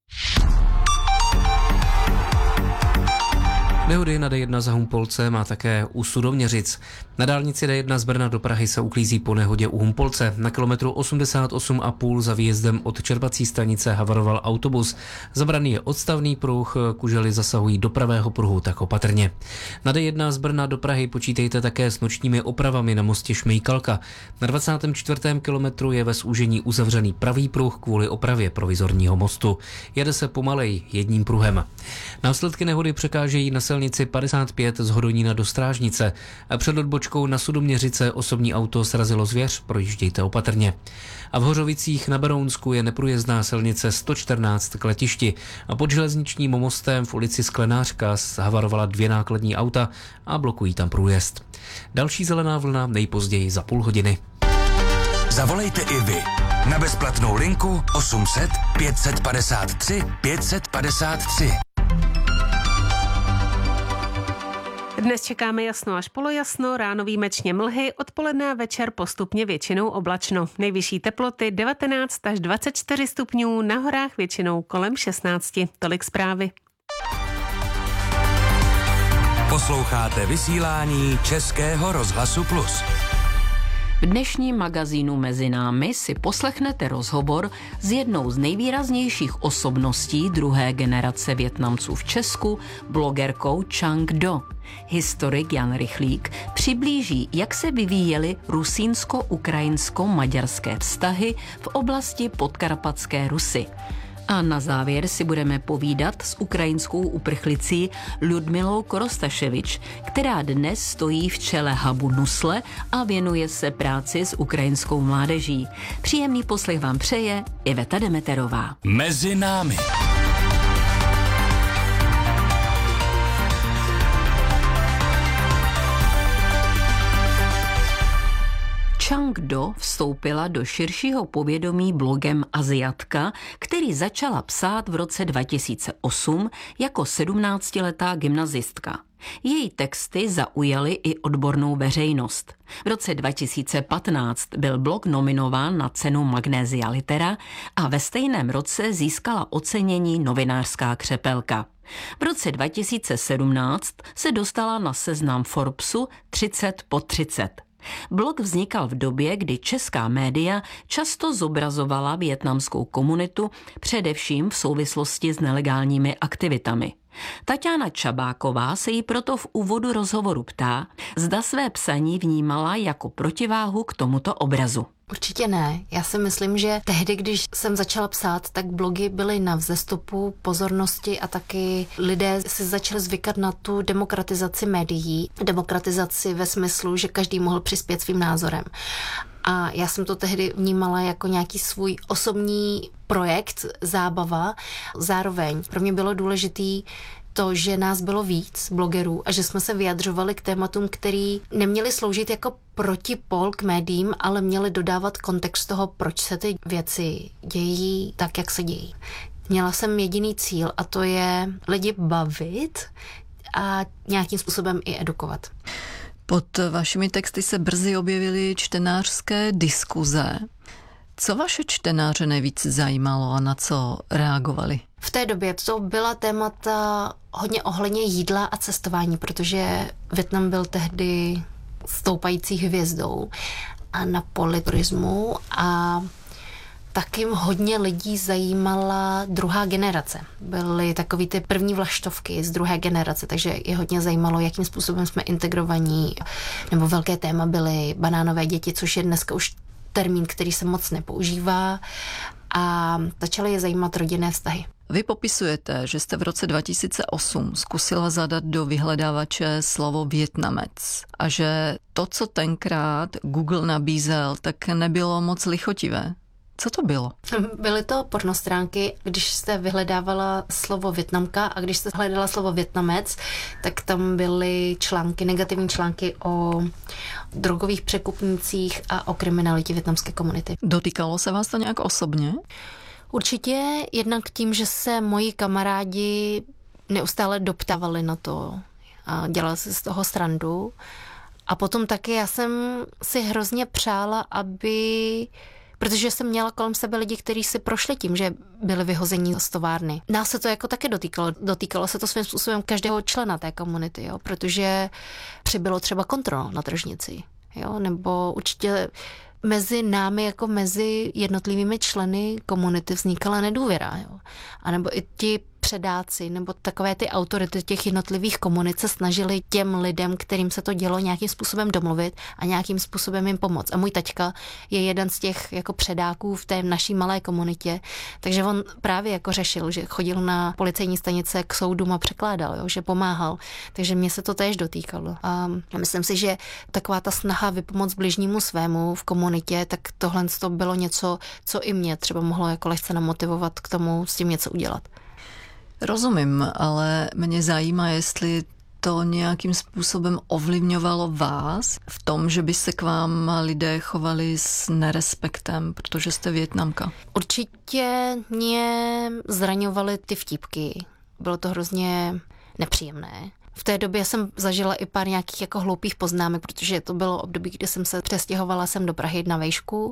Nehody na D jedna za Humpolcem a také u Sudoměřic. Na dálnici D jedna z Brna do Prahy se uklízí po nehodě u Humpolce. Na kilometru osmdesát osm a půl za výjezdem od čerpací stanice havaroval autobus. Zabraný je odstavný pruh, kužely zasahují do pravého pruhu, tak opatrně. Na D jedna z Brna do Prahy počítejte také s nočními opravami na mostě Šmejkalka. Na dvacátém čtvrtém kilometru je ve zúžení uzavřený pravý pruh kvůli opravě provizorního mostu. Jede se pomalej jedním pruhem. Následky nehody překážejí na silnici padesát pět z Hodonína do Strážnice. A před odbočkou na Sudoměřice osobní auto srazilo zvěř, projíždějte opatrně. A v Hořovicích na Berounsku je neprůjezdná silnice sto čtrnáct k letišti. A pod železničním mostem v ulici Sklenářka zhavarovala dvě nákladní auta a blokují tam průjezd. Další zelená vlna nejpozději za půl hodiny. Zavolejte i vy na bezplatnou linku osm set pět padesát tři pět padesát tři. Dnes čekáme jasno až polojasno, ráno výjimečně mlhy, odpoledne a večer postupně většinou oblačno. Nejvyšší teploty devatenáct až dvacet čtyři stupňů, na horách většinou kolem šestnáct. Tolik zprávy. Posloucháte vysílání Českého rozhlasu Plus. V dnešním magazínu Mezi námi si poslechnete rozhovor s jednou z nejvýraznějších osobností druhé generace Vietnamců v Česku, blogerkou Chang Do. Historik Jan Rychlík přiblíží, jak se vyvíjely rusínsko-ukrajinsko-maďarské vztahy v oblasti Podkarpatské Rusy. A na závěr si budeme povídat s ukrajinskou uprchlicí Ludmilou Korostaševič, která dnes stojí v čele hubu Nusle a věnuje se práci s ukrajinskou mládeží. Příjemný poslech vám přeje Iveta Demeterová. Mezi námi. Chang Do vstoupila do širšího povědomí blogem Aziatka, který začala psát v roce dva tisíce osm jako sedmnáctiletá gymnazistka. Její texty zaujaly i odbornou veřejnost. V roce dva tisíce patnáct byl blog nominován na cenu Magnesia Litera a ve stejném roce získala ocenění Novinářská křepelka. V roce dva tisíce sedmnáct se dostala na seznam Forbesu třicet po třicet. Blog vznikal v době, kdy česká média často zobrazovala vietnamskou komunitu, především v souvislosti s nelegálními aktivitami. Tatiana Čabáková se jí proto v úvodu rozhovoru ptá, zda své psaní vnímala jako protiváhu k tomuto obrazu. Určitě ne. Já si myslím, že tehdy, když jsem začala psát, tak blogy byly na vzestupu pozornosti a taky lidé si začali zvykat na tu demokratizaci médií. Demokratizaci ve smyslu, že každý mohl přispět svým názorem. A já jsem to tehdy vnímala jako nějaký svůj osobní projekt, zábava. Zároveň pro mě bylo důležitý to, že nás bylo víc blogerů a že jsme se vyjadřovali k tématům, který neměli sloužit jako protipol k médiím, ale měli dodávat kontext toho, proč se ty věci dějí tak, jak se dějí. Měla jsem jediný cíl a to je lidi bavit a nějakým způsobem i edukovat. Pod vašimi texty se brzy objevily čtenářské diskuze. Co vaše čtenáře nejvíc zajímalo a na co reagovali? V té době to byla témata hodně ohledně jídla a cestování, protože Vietnam byl tehdy stoupající hvězdou a na poli turismu a taky hodně lidí zajímala druhá generace. Byly takový ty první vlaštovky z druhé generace, takže je hodně zajímalo, jakým způsobem jsme integrovaní, nebo velké téma byly banánové děti, což je dneska už termín, který se moc nepoužívá a začaly je zajímat rodinné vztahy. Vy popisujete, že jste v roce dva tisíce osm zkusila zadat do vyhledávače slovo Vietnamec a že to, co tenkrát Google nabízel, tak nebylo moc lichotivé. Co to bylo? Byly to pornostránky, když jste vyhledávala slovo Vietnamka a když jste hledala slovo Vietnamec, tak tam byly články, negativní články o drogových překupnících a o kriminalitě vietnamské komunity. Dotýkalo se vás to nějak osobně? Určitě jednak tím, že se moji kamarádi neustále doptávali na to a dělala si z toho srandu. A potom taky já jsem si hrozně přála, aby... Protože jsem měla kolem sebe lidi, kteří si prošli tím, že byli vyhození z továrny. Nás se to jako taky dotýkalo. Dotýkalo se to svým způsobem každého člena té komunity, jo? Protože přibylo třeba kontrol na tržnici. Jo? Nebo určitě mezi námi, jako mezi jednotlivými členy komunity vznikala nedůvěra. Jo? A nebo i ti předáci nebo takové ty autority těch jednotlivých komunit se snažili těm lidem, kterým se to dělo, nějakým způsobem domluvit a nějakým způsobem jim pomoct. A můj taťka je jeden z těch jako předáků v té naší malé komunitě, takže on právě jako řešil, že chodil na policejní stanice k soudům a překládal, jo, že pomáhal. Takže mě se to též dotýkalo. A myslím si, že taková ta snaha vypomoct bližnímu svému v komunitě, tak tohle to bylo něco, co i mě třeba mohlo jako lehce namotivovat k tomu s tím něco udělat. Rozumím, ale mě zajímá, jestli to nějakým způsobem ovlivňovalo vás v tom, že by se k vám lidé chovali s nerespektem, protože jste Vietnamka. Určitě mě zraňovaly ty vtípky. Bylo to hrozně nepříjemné. V té době jsem zažila i pár nějakých jako hloupých poznámek, protože to bylo období, kdy jsem se přestěhovala sem do Prahy na vejšku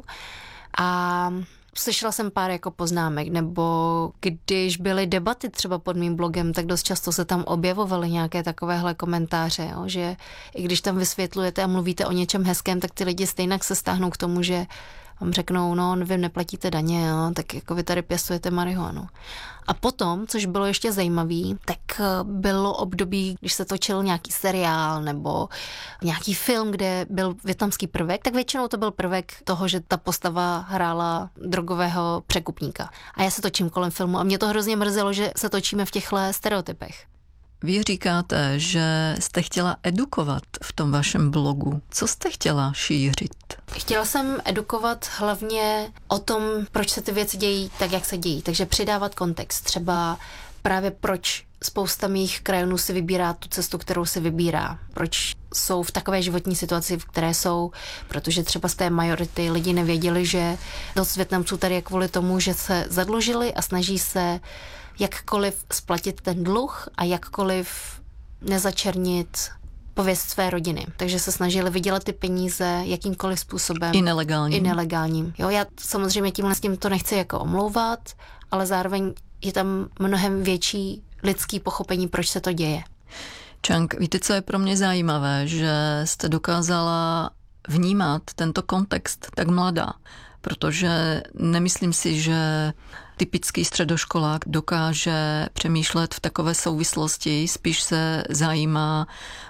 a slyšela jsem pár jako poznámek, nebo když byly debaty třeba pod mým blogem, tak dost často se tam objevovaly nějaké takovéhle komentáře, jo, že i když tam vysvětlujete a mluvíte o něčem hezkém, tak ty lidi stejně se stáhnou k tomu, že vám řeknou, no vy neplatíte daně, jo, tak jako vy tady pěstujete marihuanu. A potom, což bylo ještě zajímavý, tak bylo období, když se točil nějaký seriál nebo nějaký film, kde byl vietnamský prvek, tak většinou to byl prvek toho, že ta postava hrála drogového překupníka. A já se točím kolem filmu a mě to hrozně mrzelo, že se točíme v těchto stereotypech. Vy říkáte, že jste chtěla edukovat v tom vašem blogu. Co jste chtěla šířit? Chtěla jsem edukovat hlavně o tom, proč se ty věci dějí tak, jak se dějí. Takže přidávat kontext. Třeba právě proč spousta mých krajanů si vybírá tu cestu, kterou si vybírá. Proč jsou v takové životní situaci, v které jsou, protože třeba z té majority lidi nevěděli, že dost Vietnamců tady je kvůli tomu, že se zadlužili a snaží se jakkoliv splatit ten dluh a jakkoliv nezačernit pověst své rodiny. Takže se snažili vydělat ty peníze jakýmkoliv způsobem. I nelegálním. I nelegálním. Jo, já samozřejmě tímhle s tím to nechci jako omlouvat, ale zároveň je tam mnohem větší lidský pochopení, proč se to děje. Chang, víte, co je pro mě zajímavé, že jste dokázala vnímat tento kontext tak mladá, protože nemyslím si, že typický středoškolák dokáže přemýšlet v takové souvislosti, spíš se zajímá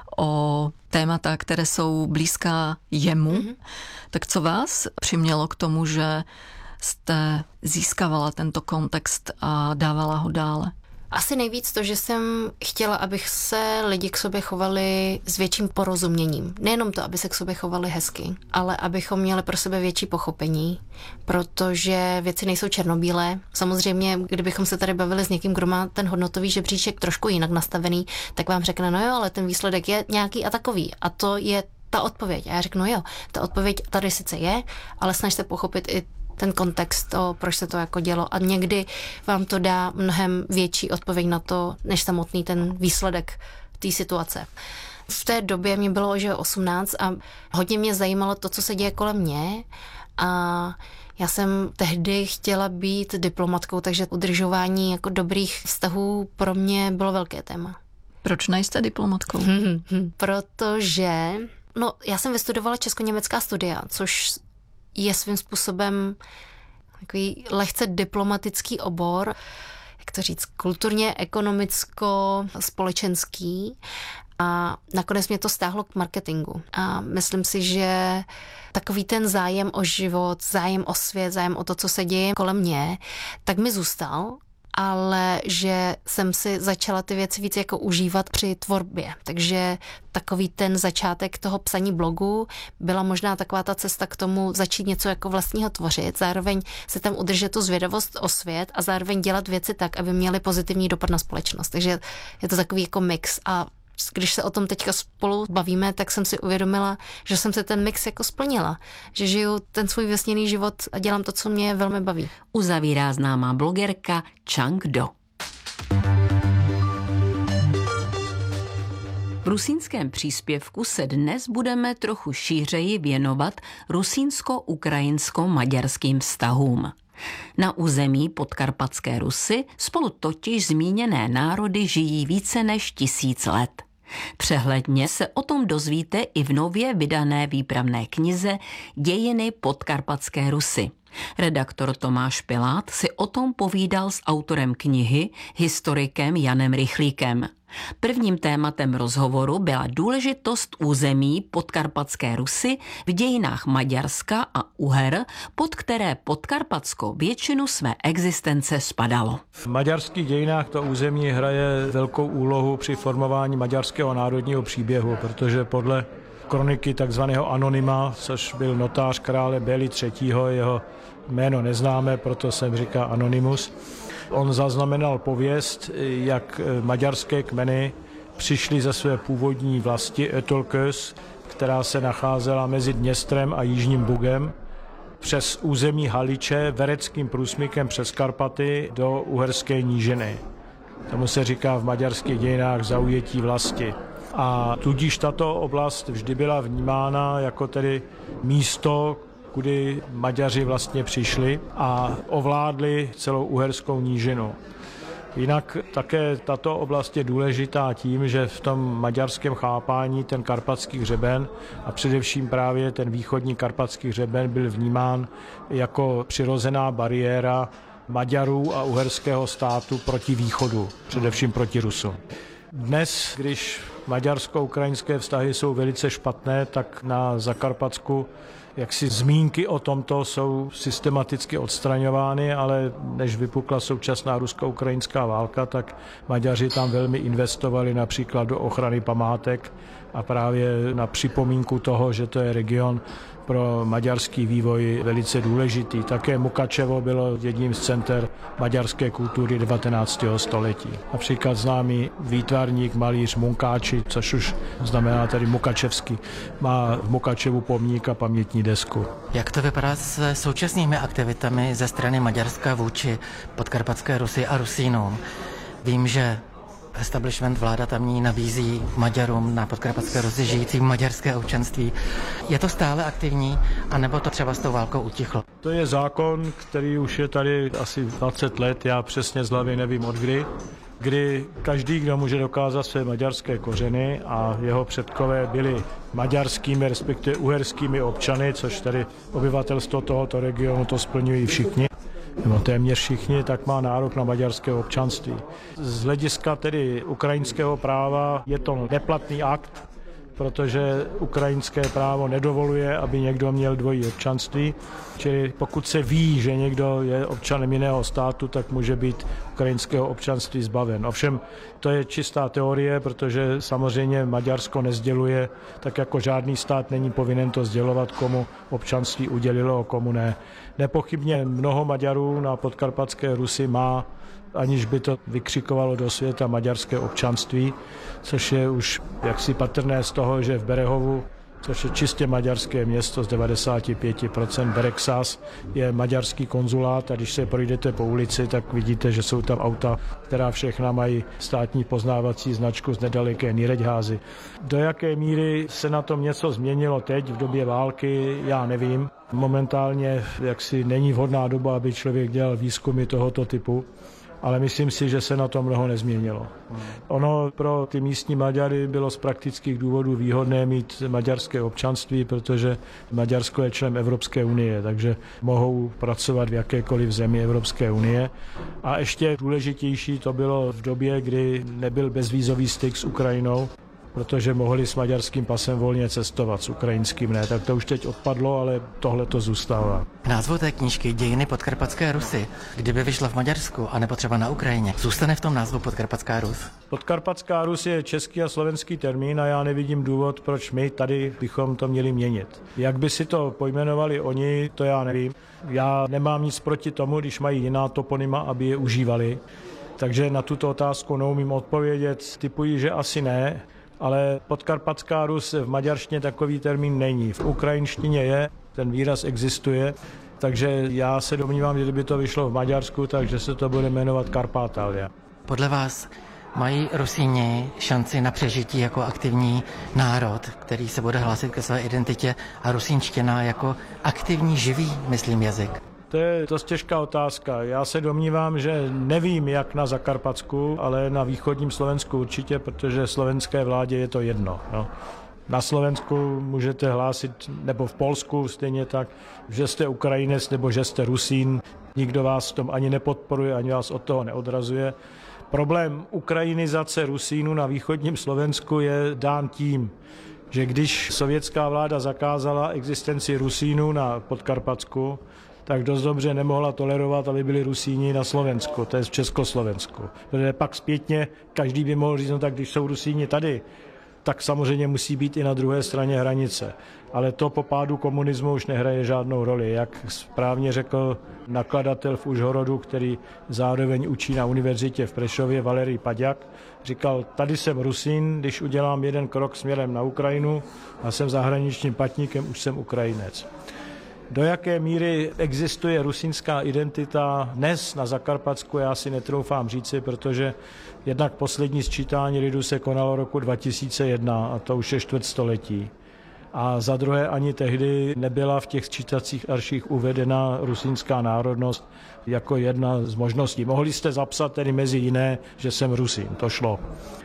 o témata, které jsou blízká jemu. Mm-hmm. Tak co vás přimělo k tomu, že jste získávala tento kontext a dávala ho dále? Asi nejvíc to, že jsem chtěla, abych se lidi k sobě chovali s větším porozuměním. Nejenom to, aby se k sobě chovali hezky, ale abychom měli pro sebe větší pochopení, protože věci nejsou černobílé. Samozřejmě, kdybychom se tady bavili s někým, kdo má ten hodnotový žebříček trošku jinak nastavený, tak vám řekne, no jo, ale ten výsledek je nějaký a takový. A to je ta odpověď. A já řeknu, no jo, ta odpověď tady sice je, ale snažte pochopit i ten kontext, to, proč se to jako dělo. A někdy vám to dá mnohem větší odpověď na to, než samotný ten výsledek té situace. V té době mě bylo že osmnáct a hodně mě zajímalo to, co se děje kolem mě. A já jsem tehdy chtěla být diplomatkou, takže udržování jako dobrých vztahů pro mě bylo velké téma. Proč nejste diplomatkou? Protože no, já jsem vystudovala česko-německá studia, což je svým způsobem takový lehce diplomatický obor, jak to říct, kulturně, ekonomicko, společenský. A nakonec mě to stáhlo k marketingu. A myslím si, že takový ten zájem o život, zájem o svět, zájem o to, co se děje kolem mě, tak mi zůstal, ale že jsem si začala ty věci víc jako užívat při tvorbě. Takže takový ten začátek toho psaní blogu byla možná taková ta cesta k tomu začít něco jako vlastního tvořit, zároveň se tam udržet tu zvědavost o svět a zároveň dělat věci tak, aby měly pozitivní dopad na společnost. Takže je to takový jako mix a když se o tom teďka spolu bavíme, tak jsem si uvědomila, že jsem se ten mix jako splnila. Že žiju ten svůj vesněný život a dělám to, co mě velmi baví. Uzavírá známá blogerka Chang Do. V rusínském příspěvku se dnes budeme trochu šířeji věnovat rusínsko-ukrajinsko-maďarským vztahům. Na území Podkarpatské Rusy spolu totiž zmíněné národy žijí více než tisíc let. Přehledně se o tom dozvíte i v nově vydané výpravné knize Dějiny Podkarpatské Rusy. Redaktor Tomáš Pilát si o tom povídal s autorem knihy, historikem Janem Rychlíkem. Prvním tématem rozhovoru byla důležitost území Podkarpatské Rusy v dějinách Maďarska a Uher, pod které Podkarpatsko většinu své existence spadalo. V maďarských dějinách to území hraje velkou úlohu při formování maďarského národního příběhu, protože podle kroniky takzvaného Anonyma, což byl notář krále Béli třetího, jeho jméno neznáme, proto jsem říká Anonymus. On zaznamenal pověst, jak maďarské kmeny přišly ze své původní vlasti Ötölköz, která se nacházela mezi Dněstrem a Jižním Bugem, přes území Haliče, vereckým průsmykem přes Karpaty do Uherské nížiny. Tomu se říká v maďarských dějinách zaujetí vlasti. A tudíž tato oblast vždy byla vnímána jako tedy místo, kudy Maďaři vlastně přišli a ovládli celou Uherskou nížinu. Jinak také tato oblast je důležitá tím, že v tom maďarském chápání ten karpatský hřeben a především právě ten východní karpatský hřeben byl vnímán jako přirozená bariéra Maďarů a uherského státu proti východu, především proti Rusům. Dnes, když maďarsko-ukrajinské vztahy jsou velice špatné, tak na Zakarpatsku jaksi zmínky o tomto jsou systematicky odstraňovány, ale než vypukla současná rusko-ukrajinská válka, tak Maďaři tam velmi investovali například do ochrany památek a právě na připomínku toho, že to je region pro maďarský vývoj velice důležitý. Také Mukačevo bylo jedním z center maďarské kultury devatenáctého století. Například známý výtvarník, malíř Munkáči, což už znamená tady Mukačevský, má v Mukačevu pomník a pamětní desku. Jak to vypadá s současnými aktivitami ze strany Maďarska vůči Podkarpatské Rusy a Rusínům? Vím, že establishment vláda tamní nabízí Maďarům na Podkarpatské Rusy žijícím maďarské občanství. Je to stále aktivní, anebo to třeba s tou válkou utichlo? To je zákon, který už je tady asi dvacet let, já přesně z hlavy nevím od kdy, kdy každý, kdo může dokázat své maďarské kořeny a jeho předkové byli maďarskými, respektive uherskými občany, což tady obyvatelstvo tohoto regionu to splňují všichni, nebo téměř všichni, tak má nárok na maďarské občanství. Z hlediska tedy ukrajinského práva je to neplatný akt, protože ukrajinské právo nedovoluje, aby někdo měl dvojí občanství. Čili pokud se ví, že někdo je občanem jiného státu, tak může být ukrajinského občanství zbaven. Ovšem to je čistá teorie, protože samozřejmě Maďarsko nesděluje, tak jako žádný stát není povinen to sdělovat, komu občanství udělilo a komu ne. Nepochybně mnoho Maďarů na Podkarpatské Rusi má, aniž by to vykřikovalo do světa, maďarské občanství, což je už jaksi patrné z toho, že v Berehovu, což je čistě maďarské město z devadesát pět procent, Beregszás je maďarský konzulát a když se projdete po ulici, tak vidíte, že jsou tam auta, která všechna mají státní poznávací značku z nedaleké Nyíregyházy. Do jaké míry se na tom něco změnilo teď v době války, já nevím. Momentálně jaksi není vhodná doba, aby člověk dělal výzkumy tohoto typu, ale myslím si, že se na tom mnoho nezměnilo. Ono pro ty místní Maďary bylo z praktických důvodů výhodné mít maďarské občanství, protože Maďarsko je člen Evropské unie, takže mohou pracovat v jakékoliv zemi Evropské unie. A ještě důležitější to bylo v době, kdy nebyl bezvízový styk s Ukrajinou, protože mohli s maďarským pasem volně cestovat, s ukrajinským ne. Tak to už teď odpadlo, ale tohle to zůstává. K názvu té knížky Dějiny Podkarpatské Rusy, kdyby vyšla v Maďarsku a nebo třeba na Ukrajině, zůstane v tom názvu Podkarpatská Rus? Podkarpatská Rus je český a slovenský termín a já nevidím důvod, proč my tady bychom to měli měnit. Jak by si to pojmenovali oni, to já nevím. Já nemám nic proti tomu, když mají jiná toponyma, aby je užívali. Takže na tuto otázku neumím odpovědět. Typuji, že asi ne, ale Podkarpatská Rus v maďarštině takový termín není. V ukrajinštině je, ten výraz existuje, takže já se domnívám, že kdyby to vyšlo v Maďarsku, takže se to bude jmenovat Karpátalia. Podle vás mají Rusíni šanci na přežití jako aktivní národ, který se bude hlásit ke své identitě, a rusínština jako aktivní, živý, myslím, jazyk? To je dost těžká otázka. Já se domnívám, že nevím, jak na Zakarpatsku, ale na východním Slovensku určitě, protože slovenské vládě je to jedno. No. Na Slovensku můžete hlásit, nebo v Polsku stejně tak, že jste Ukrajinec nebo že jste Rusín. Nikdo vás v tom ani nepodporuje, ani vás od toho neodrazuje. Problém ukrajinizace Rusínů na východním Slovensku je dán tím, že když sovětská vláda zakázala existenci Rusínů na Podkarpatsku, tak dost dobře nemohla tolerovat, aby byli Rusíni na Slovensku, to je v Československu. Protože pak zpětně každý by mohl říct, no tak když jsou Rusíni tady, tak samozřejmě musí být i na druhé straně hranice. Ale to po pádu komunismu už nehraje žádnou roli. Jak správně řekl nakladatel v Užhorodu, který zároveň učí na univerzitě v Prešově, Valerij Paďak, říkal, tady jsem Rusín, když udělám jeden krok směrem na Ukrajinu a jsem zahraničním patníkem, už jsem Ukrajinec. Do jaké míry existuje rusínská identita dnes na Zakarpatsku, já si netroufám říci, protože jednak poslední sčítání lidu se konalo roku dva tisíce jedna a to už je čtvrtstoletí. A za druhé ani tehdy nebyla v těch sčítacích arších uvedena rusínská národnost jako jedna z možností. Mohli jste zapsat tedy mezi jiné, že jsem Rusín, to šlo.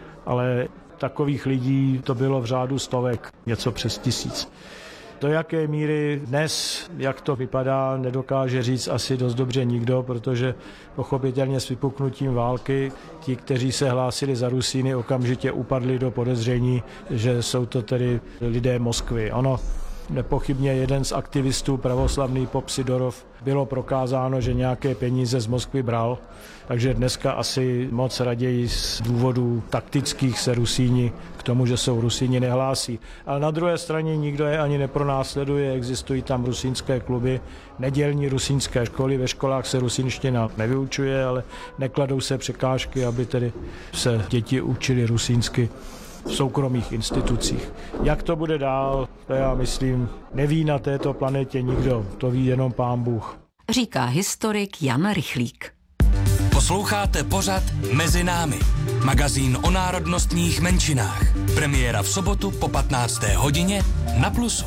Ale takových lidí to bylo v řádu stovek, něco přes tisíc. Do jaké míry dnes, jak to vypadá, nedokáže říct asi dost dobře nikdo, protože pochopitelně s vypuknutím války ti, kteří se hlásili za Rusíny, okamžitě upadli do podezření, že jsou to tedy lidé Moskvy. Ono nepochybně jeden z aktivistů pravoslavný Pop Sidorov bylo prokázáno, že nějaké peníze z Moskvy bral, takže dneska asi moc raději z důvodů taktických se Rusíni k tomu, že jsou Rusíni, nehlásí. Ale na druhé straně nikdo je ani nepronásleduje, existují tam rusínské kluby, nedělní rusínské školy, ve školách se rusínština nevyučuje, ale nekladou se překážky, aby tedy se děti učili rusínsky v soukromých institucích. Jak to bude dál, to já myslím, neví na této planetě nikdo, to ví jenom Pán Bůh. Říká historik Jan Rychlík. Posloucháte pořad Mezi námi, magazín o národnostních menšinách. Premiéra v sobotu po patnácté hodině na Plusu.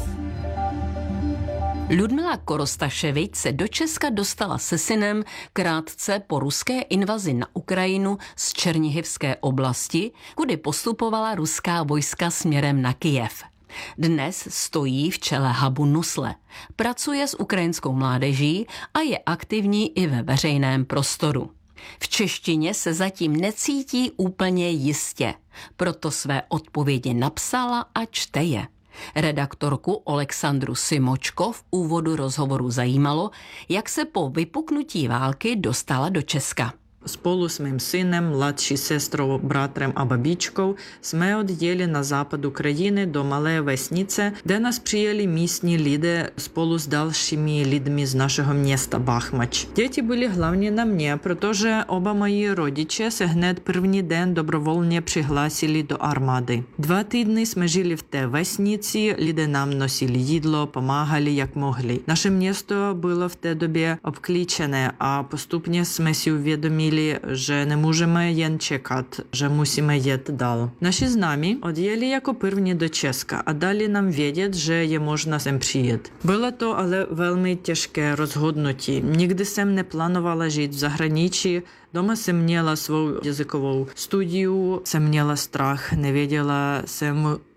Ludmila Korostaševič se do Česka dostala se synem krátce po ruské invazi na Ukrajinu z Černihivské oblasti, kudy postupovala ruská vojska směrem na Kyjev. Dnes stojí v čele hubu Nusle, pracuje s ukrajinskou mládeží a je aktivní i ve veřejném prostoru. V češtině se zatím necítí úplně jistě, proto své odpovědi napsala a čte je. Redaktorku Oleksandru Simočko v úvodu rozhovoru zajímalo, jak se po vypuknutí války dostala do Česka. Spolu s mým synem, mladší sestrou, bratrem a babičkou jsme odjeli na západ України do malé vesnice, де нас přijeli místní lidé spolu s dalšími lidmi z našeho města Bachmač. Děti byly hlavně na mě, protože oba moji rodiče se hned první den dobrovolně přihlásili do armády. Dva týdny jsme žili v té vesnici, lidé nám nosili jídlo, pomáhali jak mohli. Naše město bylo v té době obklíčené a postupně jsme si uvědomili, že nemůžeme jen čekat, že musíme jet dál. Naši známí odjeli jako první do Česka a dali nám vědět, že je možno sem přijet. Bylo to ale velmi těžké rozhodnutí. Nikdy jsem neplánovala žít v zahraničí. Doma jsem měla svou jazykovou studiu, jsem měla strach, nevěděla jsem,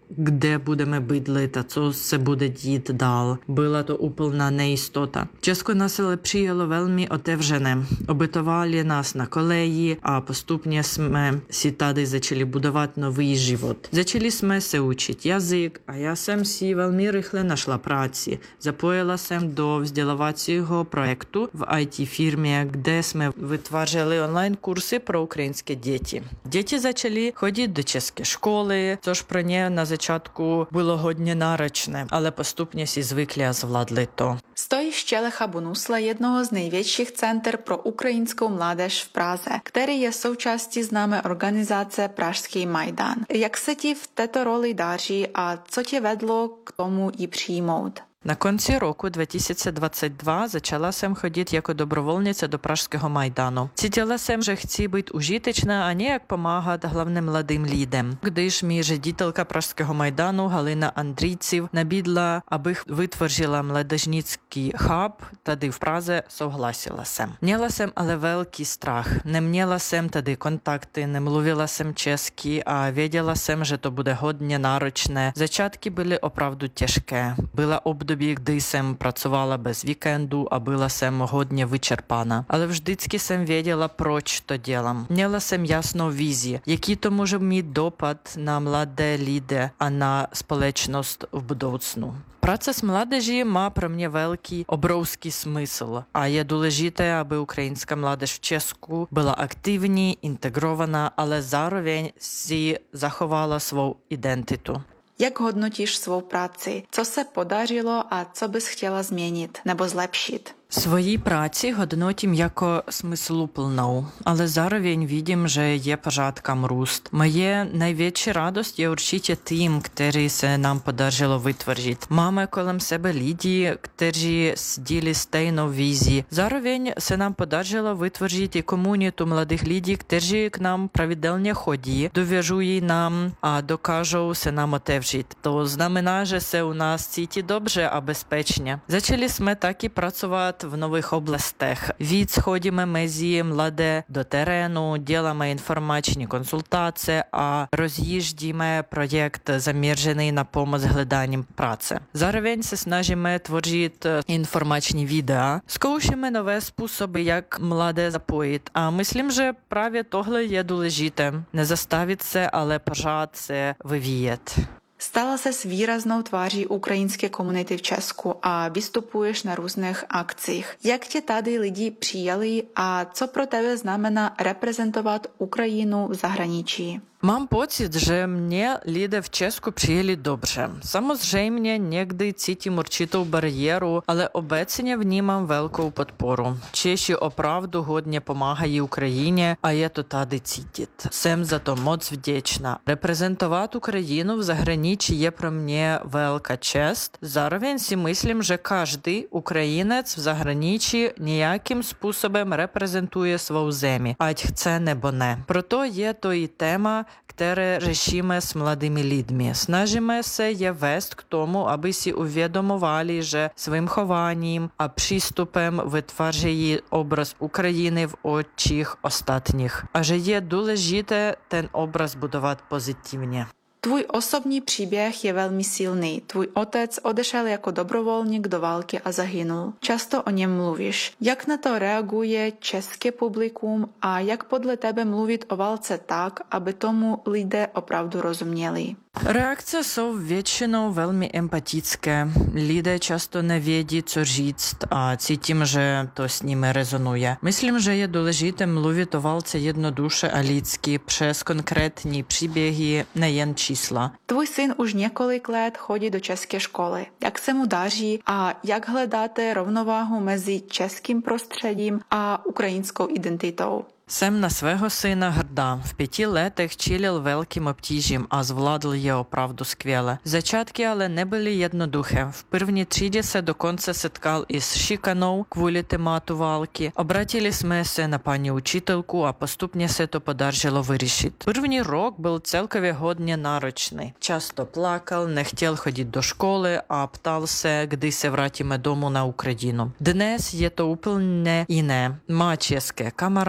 де будемо бydlit a co se bude dít dál. Byla to úplná nejistota. Česko nás ale přijalo velmi otevřené. Obytovali nás na koleji a postupně jsme si tady začali budovat nový život. Začali jsme se učit jazyk a já jsem si velmi rychle našla práci. Zapojila jsem do vzdělávacího projektu v í té firmě, kde jsme vytvářeli online kursy pro ukrajinské děti. Děti začaly chodit do české školy, což pro ně na začátku bylo hodně náročné, ale postupně si zvykli a zvládli to. Stojiště Lecha Bonusla je jednoho z největších center pro ukrajinskou mládež v Praze, který je součástí známé organizace Pražský Majdan. Jak se ti v této roli daří a co tě vedlo k tomu ji přijmout? Na konci roku dva tisíce dvacet dva začala jsem chodit jako dobrovolnice do Pražského Majdanu. Cítila jsem, že chci být užitečná a nějak pomáhat hlavně mladým lidem. Když mi ředitelka Pražského Majdanu Halina Andrійciv nabídla, abych vytvořila mládežnický hub, tady v Praze souhlasila jsem. Měla jsem ale velký strach. Neměla jsem tady kontakty, nemluvila jsem česky a věděla jsem, že to bude hodně náročné. Začátky byly opravdu těžké. Byla období, kdy jsem pracovala bez víkendu a byla jsem hodně vyčerpána. Ale vždycky jsem věděla, proč to dělám. Měla jsem jasnou vizi, jaký to může mít dopad na mladé lidi a na společnost v budoucnu. Práce s mládeží má pro mě velký, obrovský smysl a je důležité, aby ukrajinská mládež v Česku byla aktivní, integrovaná, ale zároveň si zachovala svou identitu. Jak hodnotíš svou práci? Co se podařilo a co bys chtěla změnit nebo zlepšit? Svoji práci hodnotím jako smysluplnou, ale zároveň vidím, že je pořád kam růst. Moje největší radost je určitě tým, který se nám podařilo vytvořit. Máme kolem sebe lidi, kteří sdílí stejnou vizi. Zároveň se nám podařilo vytvořit i komunitu mladých lidí, kteří k nám pravidelně chodí, důvěřují nám a dokážou se nám otevřít. To znamená, že se u nás cítí dobře a bezpečně. Začali jsme taky pracovat v nových oblastech. Víc chodíme mezi mladé do terénu, děláme informační konsultace a rozjíždíme projekt zaměřený na pomoc hledáním práce. Zároveň se snažíme tvořit informační videa. Zkoušíme nové způsoby, jak mladé zapojit a myslím, že právě tohle je důležité. Nezastavit se, ale pořád se vyvíjet. Stala se s výraznou tváří ukrajinské komunity v Česku a vystupuješ na různých akcích. Jak tě tady lidi přijali a co pro tebe znamená reprezentovat Ukrajinu v zahraničí? Mám pocit, že mě lidé v Česku přijeli dobře. Samozřejmě někdy cítím určitou bariéru, ale obecně vnímám velkou podporu. Češi opravdu hodně pomáhají Ukrajině a je to tady cítit. Jsem za to moc vděčná. Reprezentovat Ukrajinu v zahraničí je pro mě velká čest. Zároveň si myslím, že každý Ukrajinec v zahraničí nějakým způsobem reprezentuje svou zemi, ať chce nebo ne. Proto je to i téma, které řešíme s mladými lidmi. Snažíme se je vést k tomu, aby si uvědomovali, že svým chováním a přístupem vytvářejí obraz Ukrajiny v očích ostatních a že je důležité ten obraz budovat pozitivně. Tvůj osobní příběh je velmi silný. Tvůj otec odešel jako dobrovolník do války a zahynul. Často o něm mluvíš. Jak na to reaguje české publikum a jak podle tebe mluvit o válce tak, aby tomu lidé opravdu rozuměli? Reakce jsou většinou velmi empatické. Lidé často nevědí, co říct a cítím, že to s nimi rezonuje. Myslím, že je důležité mluvit o válce jednoduše a lidsky přes konkrétní příběhy, nejen čísla. Tvůj syn už několik let chodí do české školy. Jak se mu daří a jak hledáte rovnováhu mezi českým prostředím a ukrajinskou identitou? Jsem na svého syna hrdá. V pěti letech čelil velkým obtížím a zvládl je opravdu skvěle. Začátky ale nebyly jednoduché. V první třídě se dokonce setkal i s šikanou kvůli tématu války. Obratili jsme se na paní učitelku a postupně se to podařilo vyřešit. První rok byl celkově hodně náročný. Často plakal, nechtěl chodit do školy a ptal se, kdy se vrátíme domů na Ukrajinu. Dnes je to úplně jiné. Má české kamarády,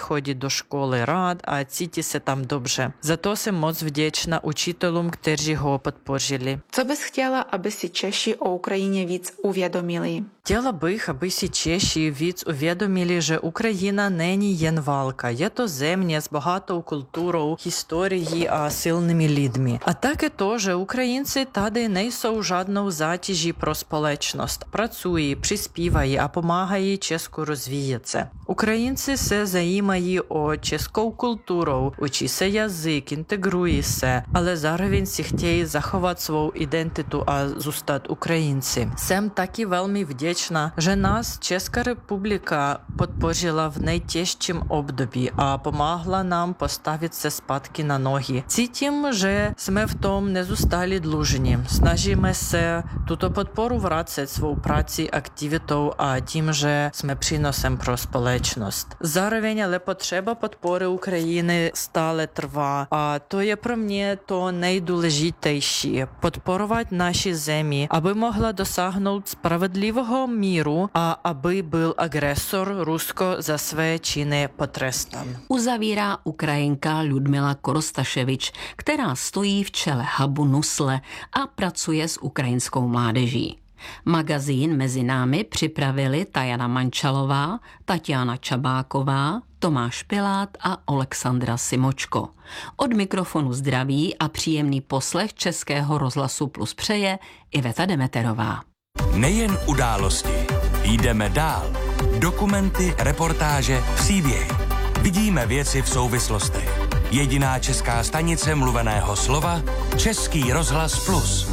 chodit do školy rád a cítí se tam dobře. Za to jsem moc vděčná učitelům, kteří ho podpořili. Co bys chtěla, aby si Češi o Ukrajině víc uvědomili? Chtěla bych, aby si Češi víc uvědomili, že Ukrajina není jen válka. Je to země s bohatou kulturou, historií a silnými lidmi. A také to, že Українці tady nejsou žádnou zátěží pro společnost. Pracují, přispívají a pomáhají Česku rozvíjet se. Ukrajinci se zajímají o českou kulturu, učí se jazyk, integrují se, ale zároveň si chtějí zachovat svou identitu a zůstat Ukrajinci. Jsem taky velmi vděčná, že nás Česká republika podpořila v nejtěžším období a pomáhla nám postavit se zpátky na nohy. Cítím, že jsme v tom nezůstali dlužní. Snažíme se tuto podporu vracet svou prací, aktivitou a tím, že jsme přínosem pro společnost. Zároveň ale potřeba podpory Ukrajiny stále trvá a to je pro mě to nejdůležitější. Podporovat naši zemi, aby mohla dosáhnout spravedlivého míru a aby byl agresor Rusko za své činy potrestan. Uzavírá Ukrajinka Ludmila Korostaševič, která stojí v čele hubu Nusle a pracuje s ukrajinskou mládeží. Magazín Mezi námi připravili Tajana Mančalová, Tatiana Čabáková, Tomáš Pilát a Alexandra Simočko. Od mikrofonu zdraví a příjemný poslech Českého rozhlasu Plus přeje Iveta Demeterová. Nejen události, jdeme dál. Dokumenty, reportáže, příběhy. Vidíme věci v souvislostech. Jediná česká stanice mluveného slova, Český rozhlas Plus.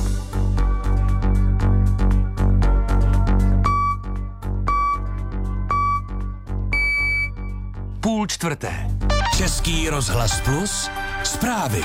Půl čtvrté. Český rozhlas Plus. Zprávy.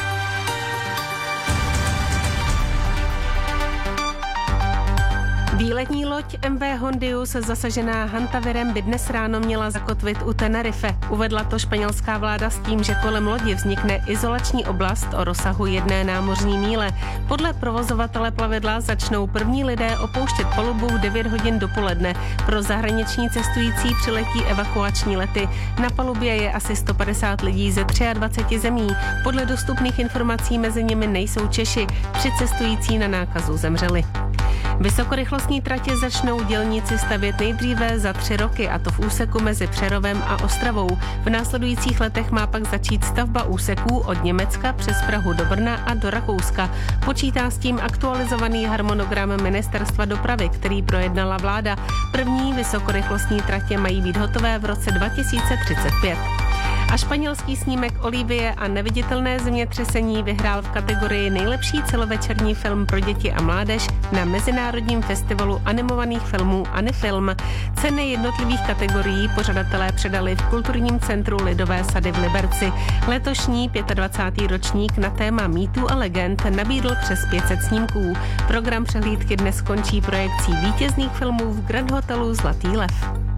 Výletní loď M V Hondius zasažená hantavirem by dnes ráno měla zakotvit u Tenerife. Uvedla to španělská vláda s tím, že kolem lodi vznikne izolační oblast o rozsahu jedné námořní míle. Podle provozovatele plavidla začnou první lidé opouštět palubu v devět hodin dopoledne. Pro zahraniční cestující přiletí evakuační lety. Na palubě je asi sto padesát lidí ze dvaceti tří zemí. Podle dostupných informací mezi nimi nejsou Češi. Tři cestující na nákazu zemřeli. Vysokorychlostní tratě začnou dělníci stavět nejdříve za tři roky, a to v úseku mezi Přerovem a Ostravou. V následujících letech má pak začít stavba úseků od Německa přes Prahu do Brna a do Rakouska. Počítá s tím aktualizovaný harmonogram Ministerstva dopravy, který projednala vláda. První vysokorychlostní tratě mají být hotové v roce dva tisíce třicet pět. A španělský snímek Olivie a neviditelné zemětřesení vyhrál v kategorii nejlepší celovečerní film pro děti a mládež na Mezinárodním festivalu animovaných filmů Anifilm. Ceny jednotlivých kategorií pořadatelé předali v Kulturním centru Lidové sady v Liberci. Letošní dvacátý pátý ročník na téma mýtů a legend nabídl přes pět set snímků. Program přehlídky dnes skončí projekcí vítězných filmů v Grand Hotelu Zlatý lev.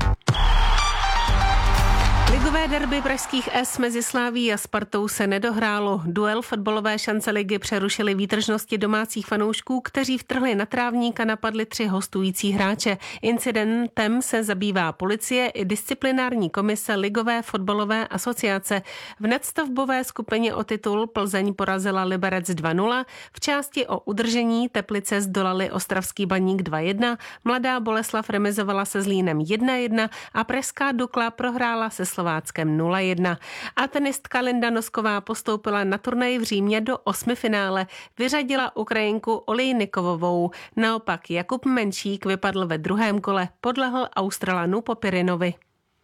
Ligové derby pražských S mezi Slavií a Spartou se nedohrálo. Duel fotbalové šance ligy přerušili výtržnosti domácích fanoušků, kteří vtrhli na trávník a napadli tři hostující hráče. Incidentem se zabývá policie i disciplinární komise Ligové fotbalové asociace. V nadstavbové skupině o titul Plzeň porazila Liberec dva nula, v části o udržení Teplice zdolali Ostravský Baník dva jedna, Mladá Boleslav remizovala se Zlínem jedna jedna a pražská Dukla prohrála se Slováckem nula jedna. A tenistka Linda Nosková postoupila na turnaj v Římě do osmifinále. Vyřadila Ukrajinku Olejnikovovou. Naopak Jakub Menšík vypadl ve druhém kole. Podlehl Australanu Popirinovi.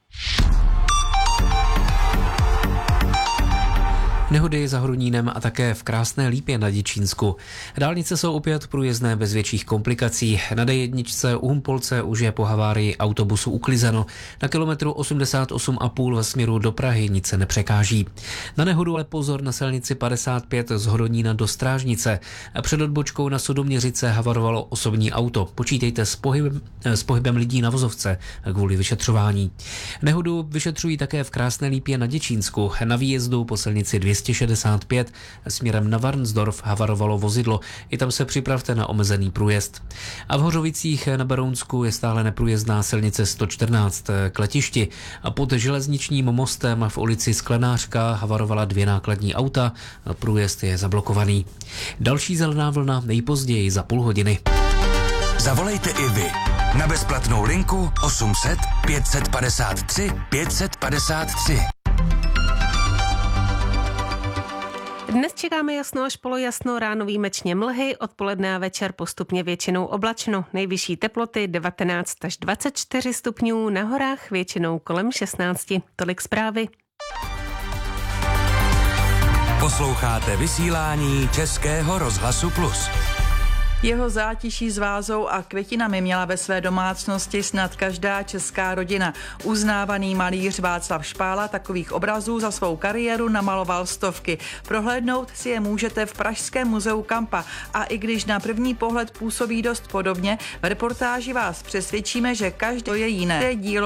Nehody za Hronínem a také v Krásné Lípě na Děčínsku. Dálnice jsou opět průjezdné bez větších komplikací. Na D jedna u Humpolce už je po havárii autobusu uklizeno. Na kilometru osmdesát osm a půl ve směru do Prahy nic se nepřekáží. Na nehodu ale pozor na silnici padesát pět z Hronína do Strážnice. Před odbočkou na Sudoměřice havarovalo osobní auto. Počítejte s pohybem, s pohybem lidí na vozovce kvůli vyšetřování. Nehodu vyšetřují také v Krásné Lípě na Děčínsku. Na výjezdu po silnici dvě stě šedesát pět. Směrem na Varnsdorf havarovalo vozidlo. I tam se připravte na omezený průjezd. A v Hořovicích na Berounsku je stále neprůjezdná silnice sto čtrnáct k letišti. A pod železničním mostem v ulici Sklenářka havarovala dvě nákladní auta. Průjezd je zablokovaný. Další zelená vlna nejpozději za půl hodiny. Zavolejte i vy na bezplatnou linku osm set pět set padesát tři pět set padesát tři. Dnes čekáme jasno až polojasno, ráno výjimečně mlhy, odpoledne a večer postupně většinou oblačno. Nejvyšší teploty devatenáct až dvacet čtyři stupňů, na horách většinou kolem šestnáct. Tolik zprávy. Posloucháte vysílání Českého rozhlasu Plus. Jeho zátiší s vázou a květinami měla ve své domácnosti snad každá česká rodina. Uznávaný malíř Václav Špála takových obrazů za svou kariéru namaloval stovky. Prohlédnout si je můžete v Pražském muzeu Kampa. A i když na první pohled působí dost podobně, v reportáži vás přesvědčíme, že každé je jiné. Dílo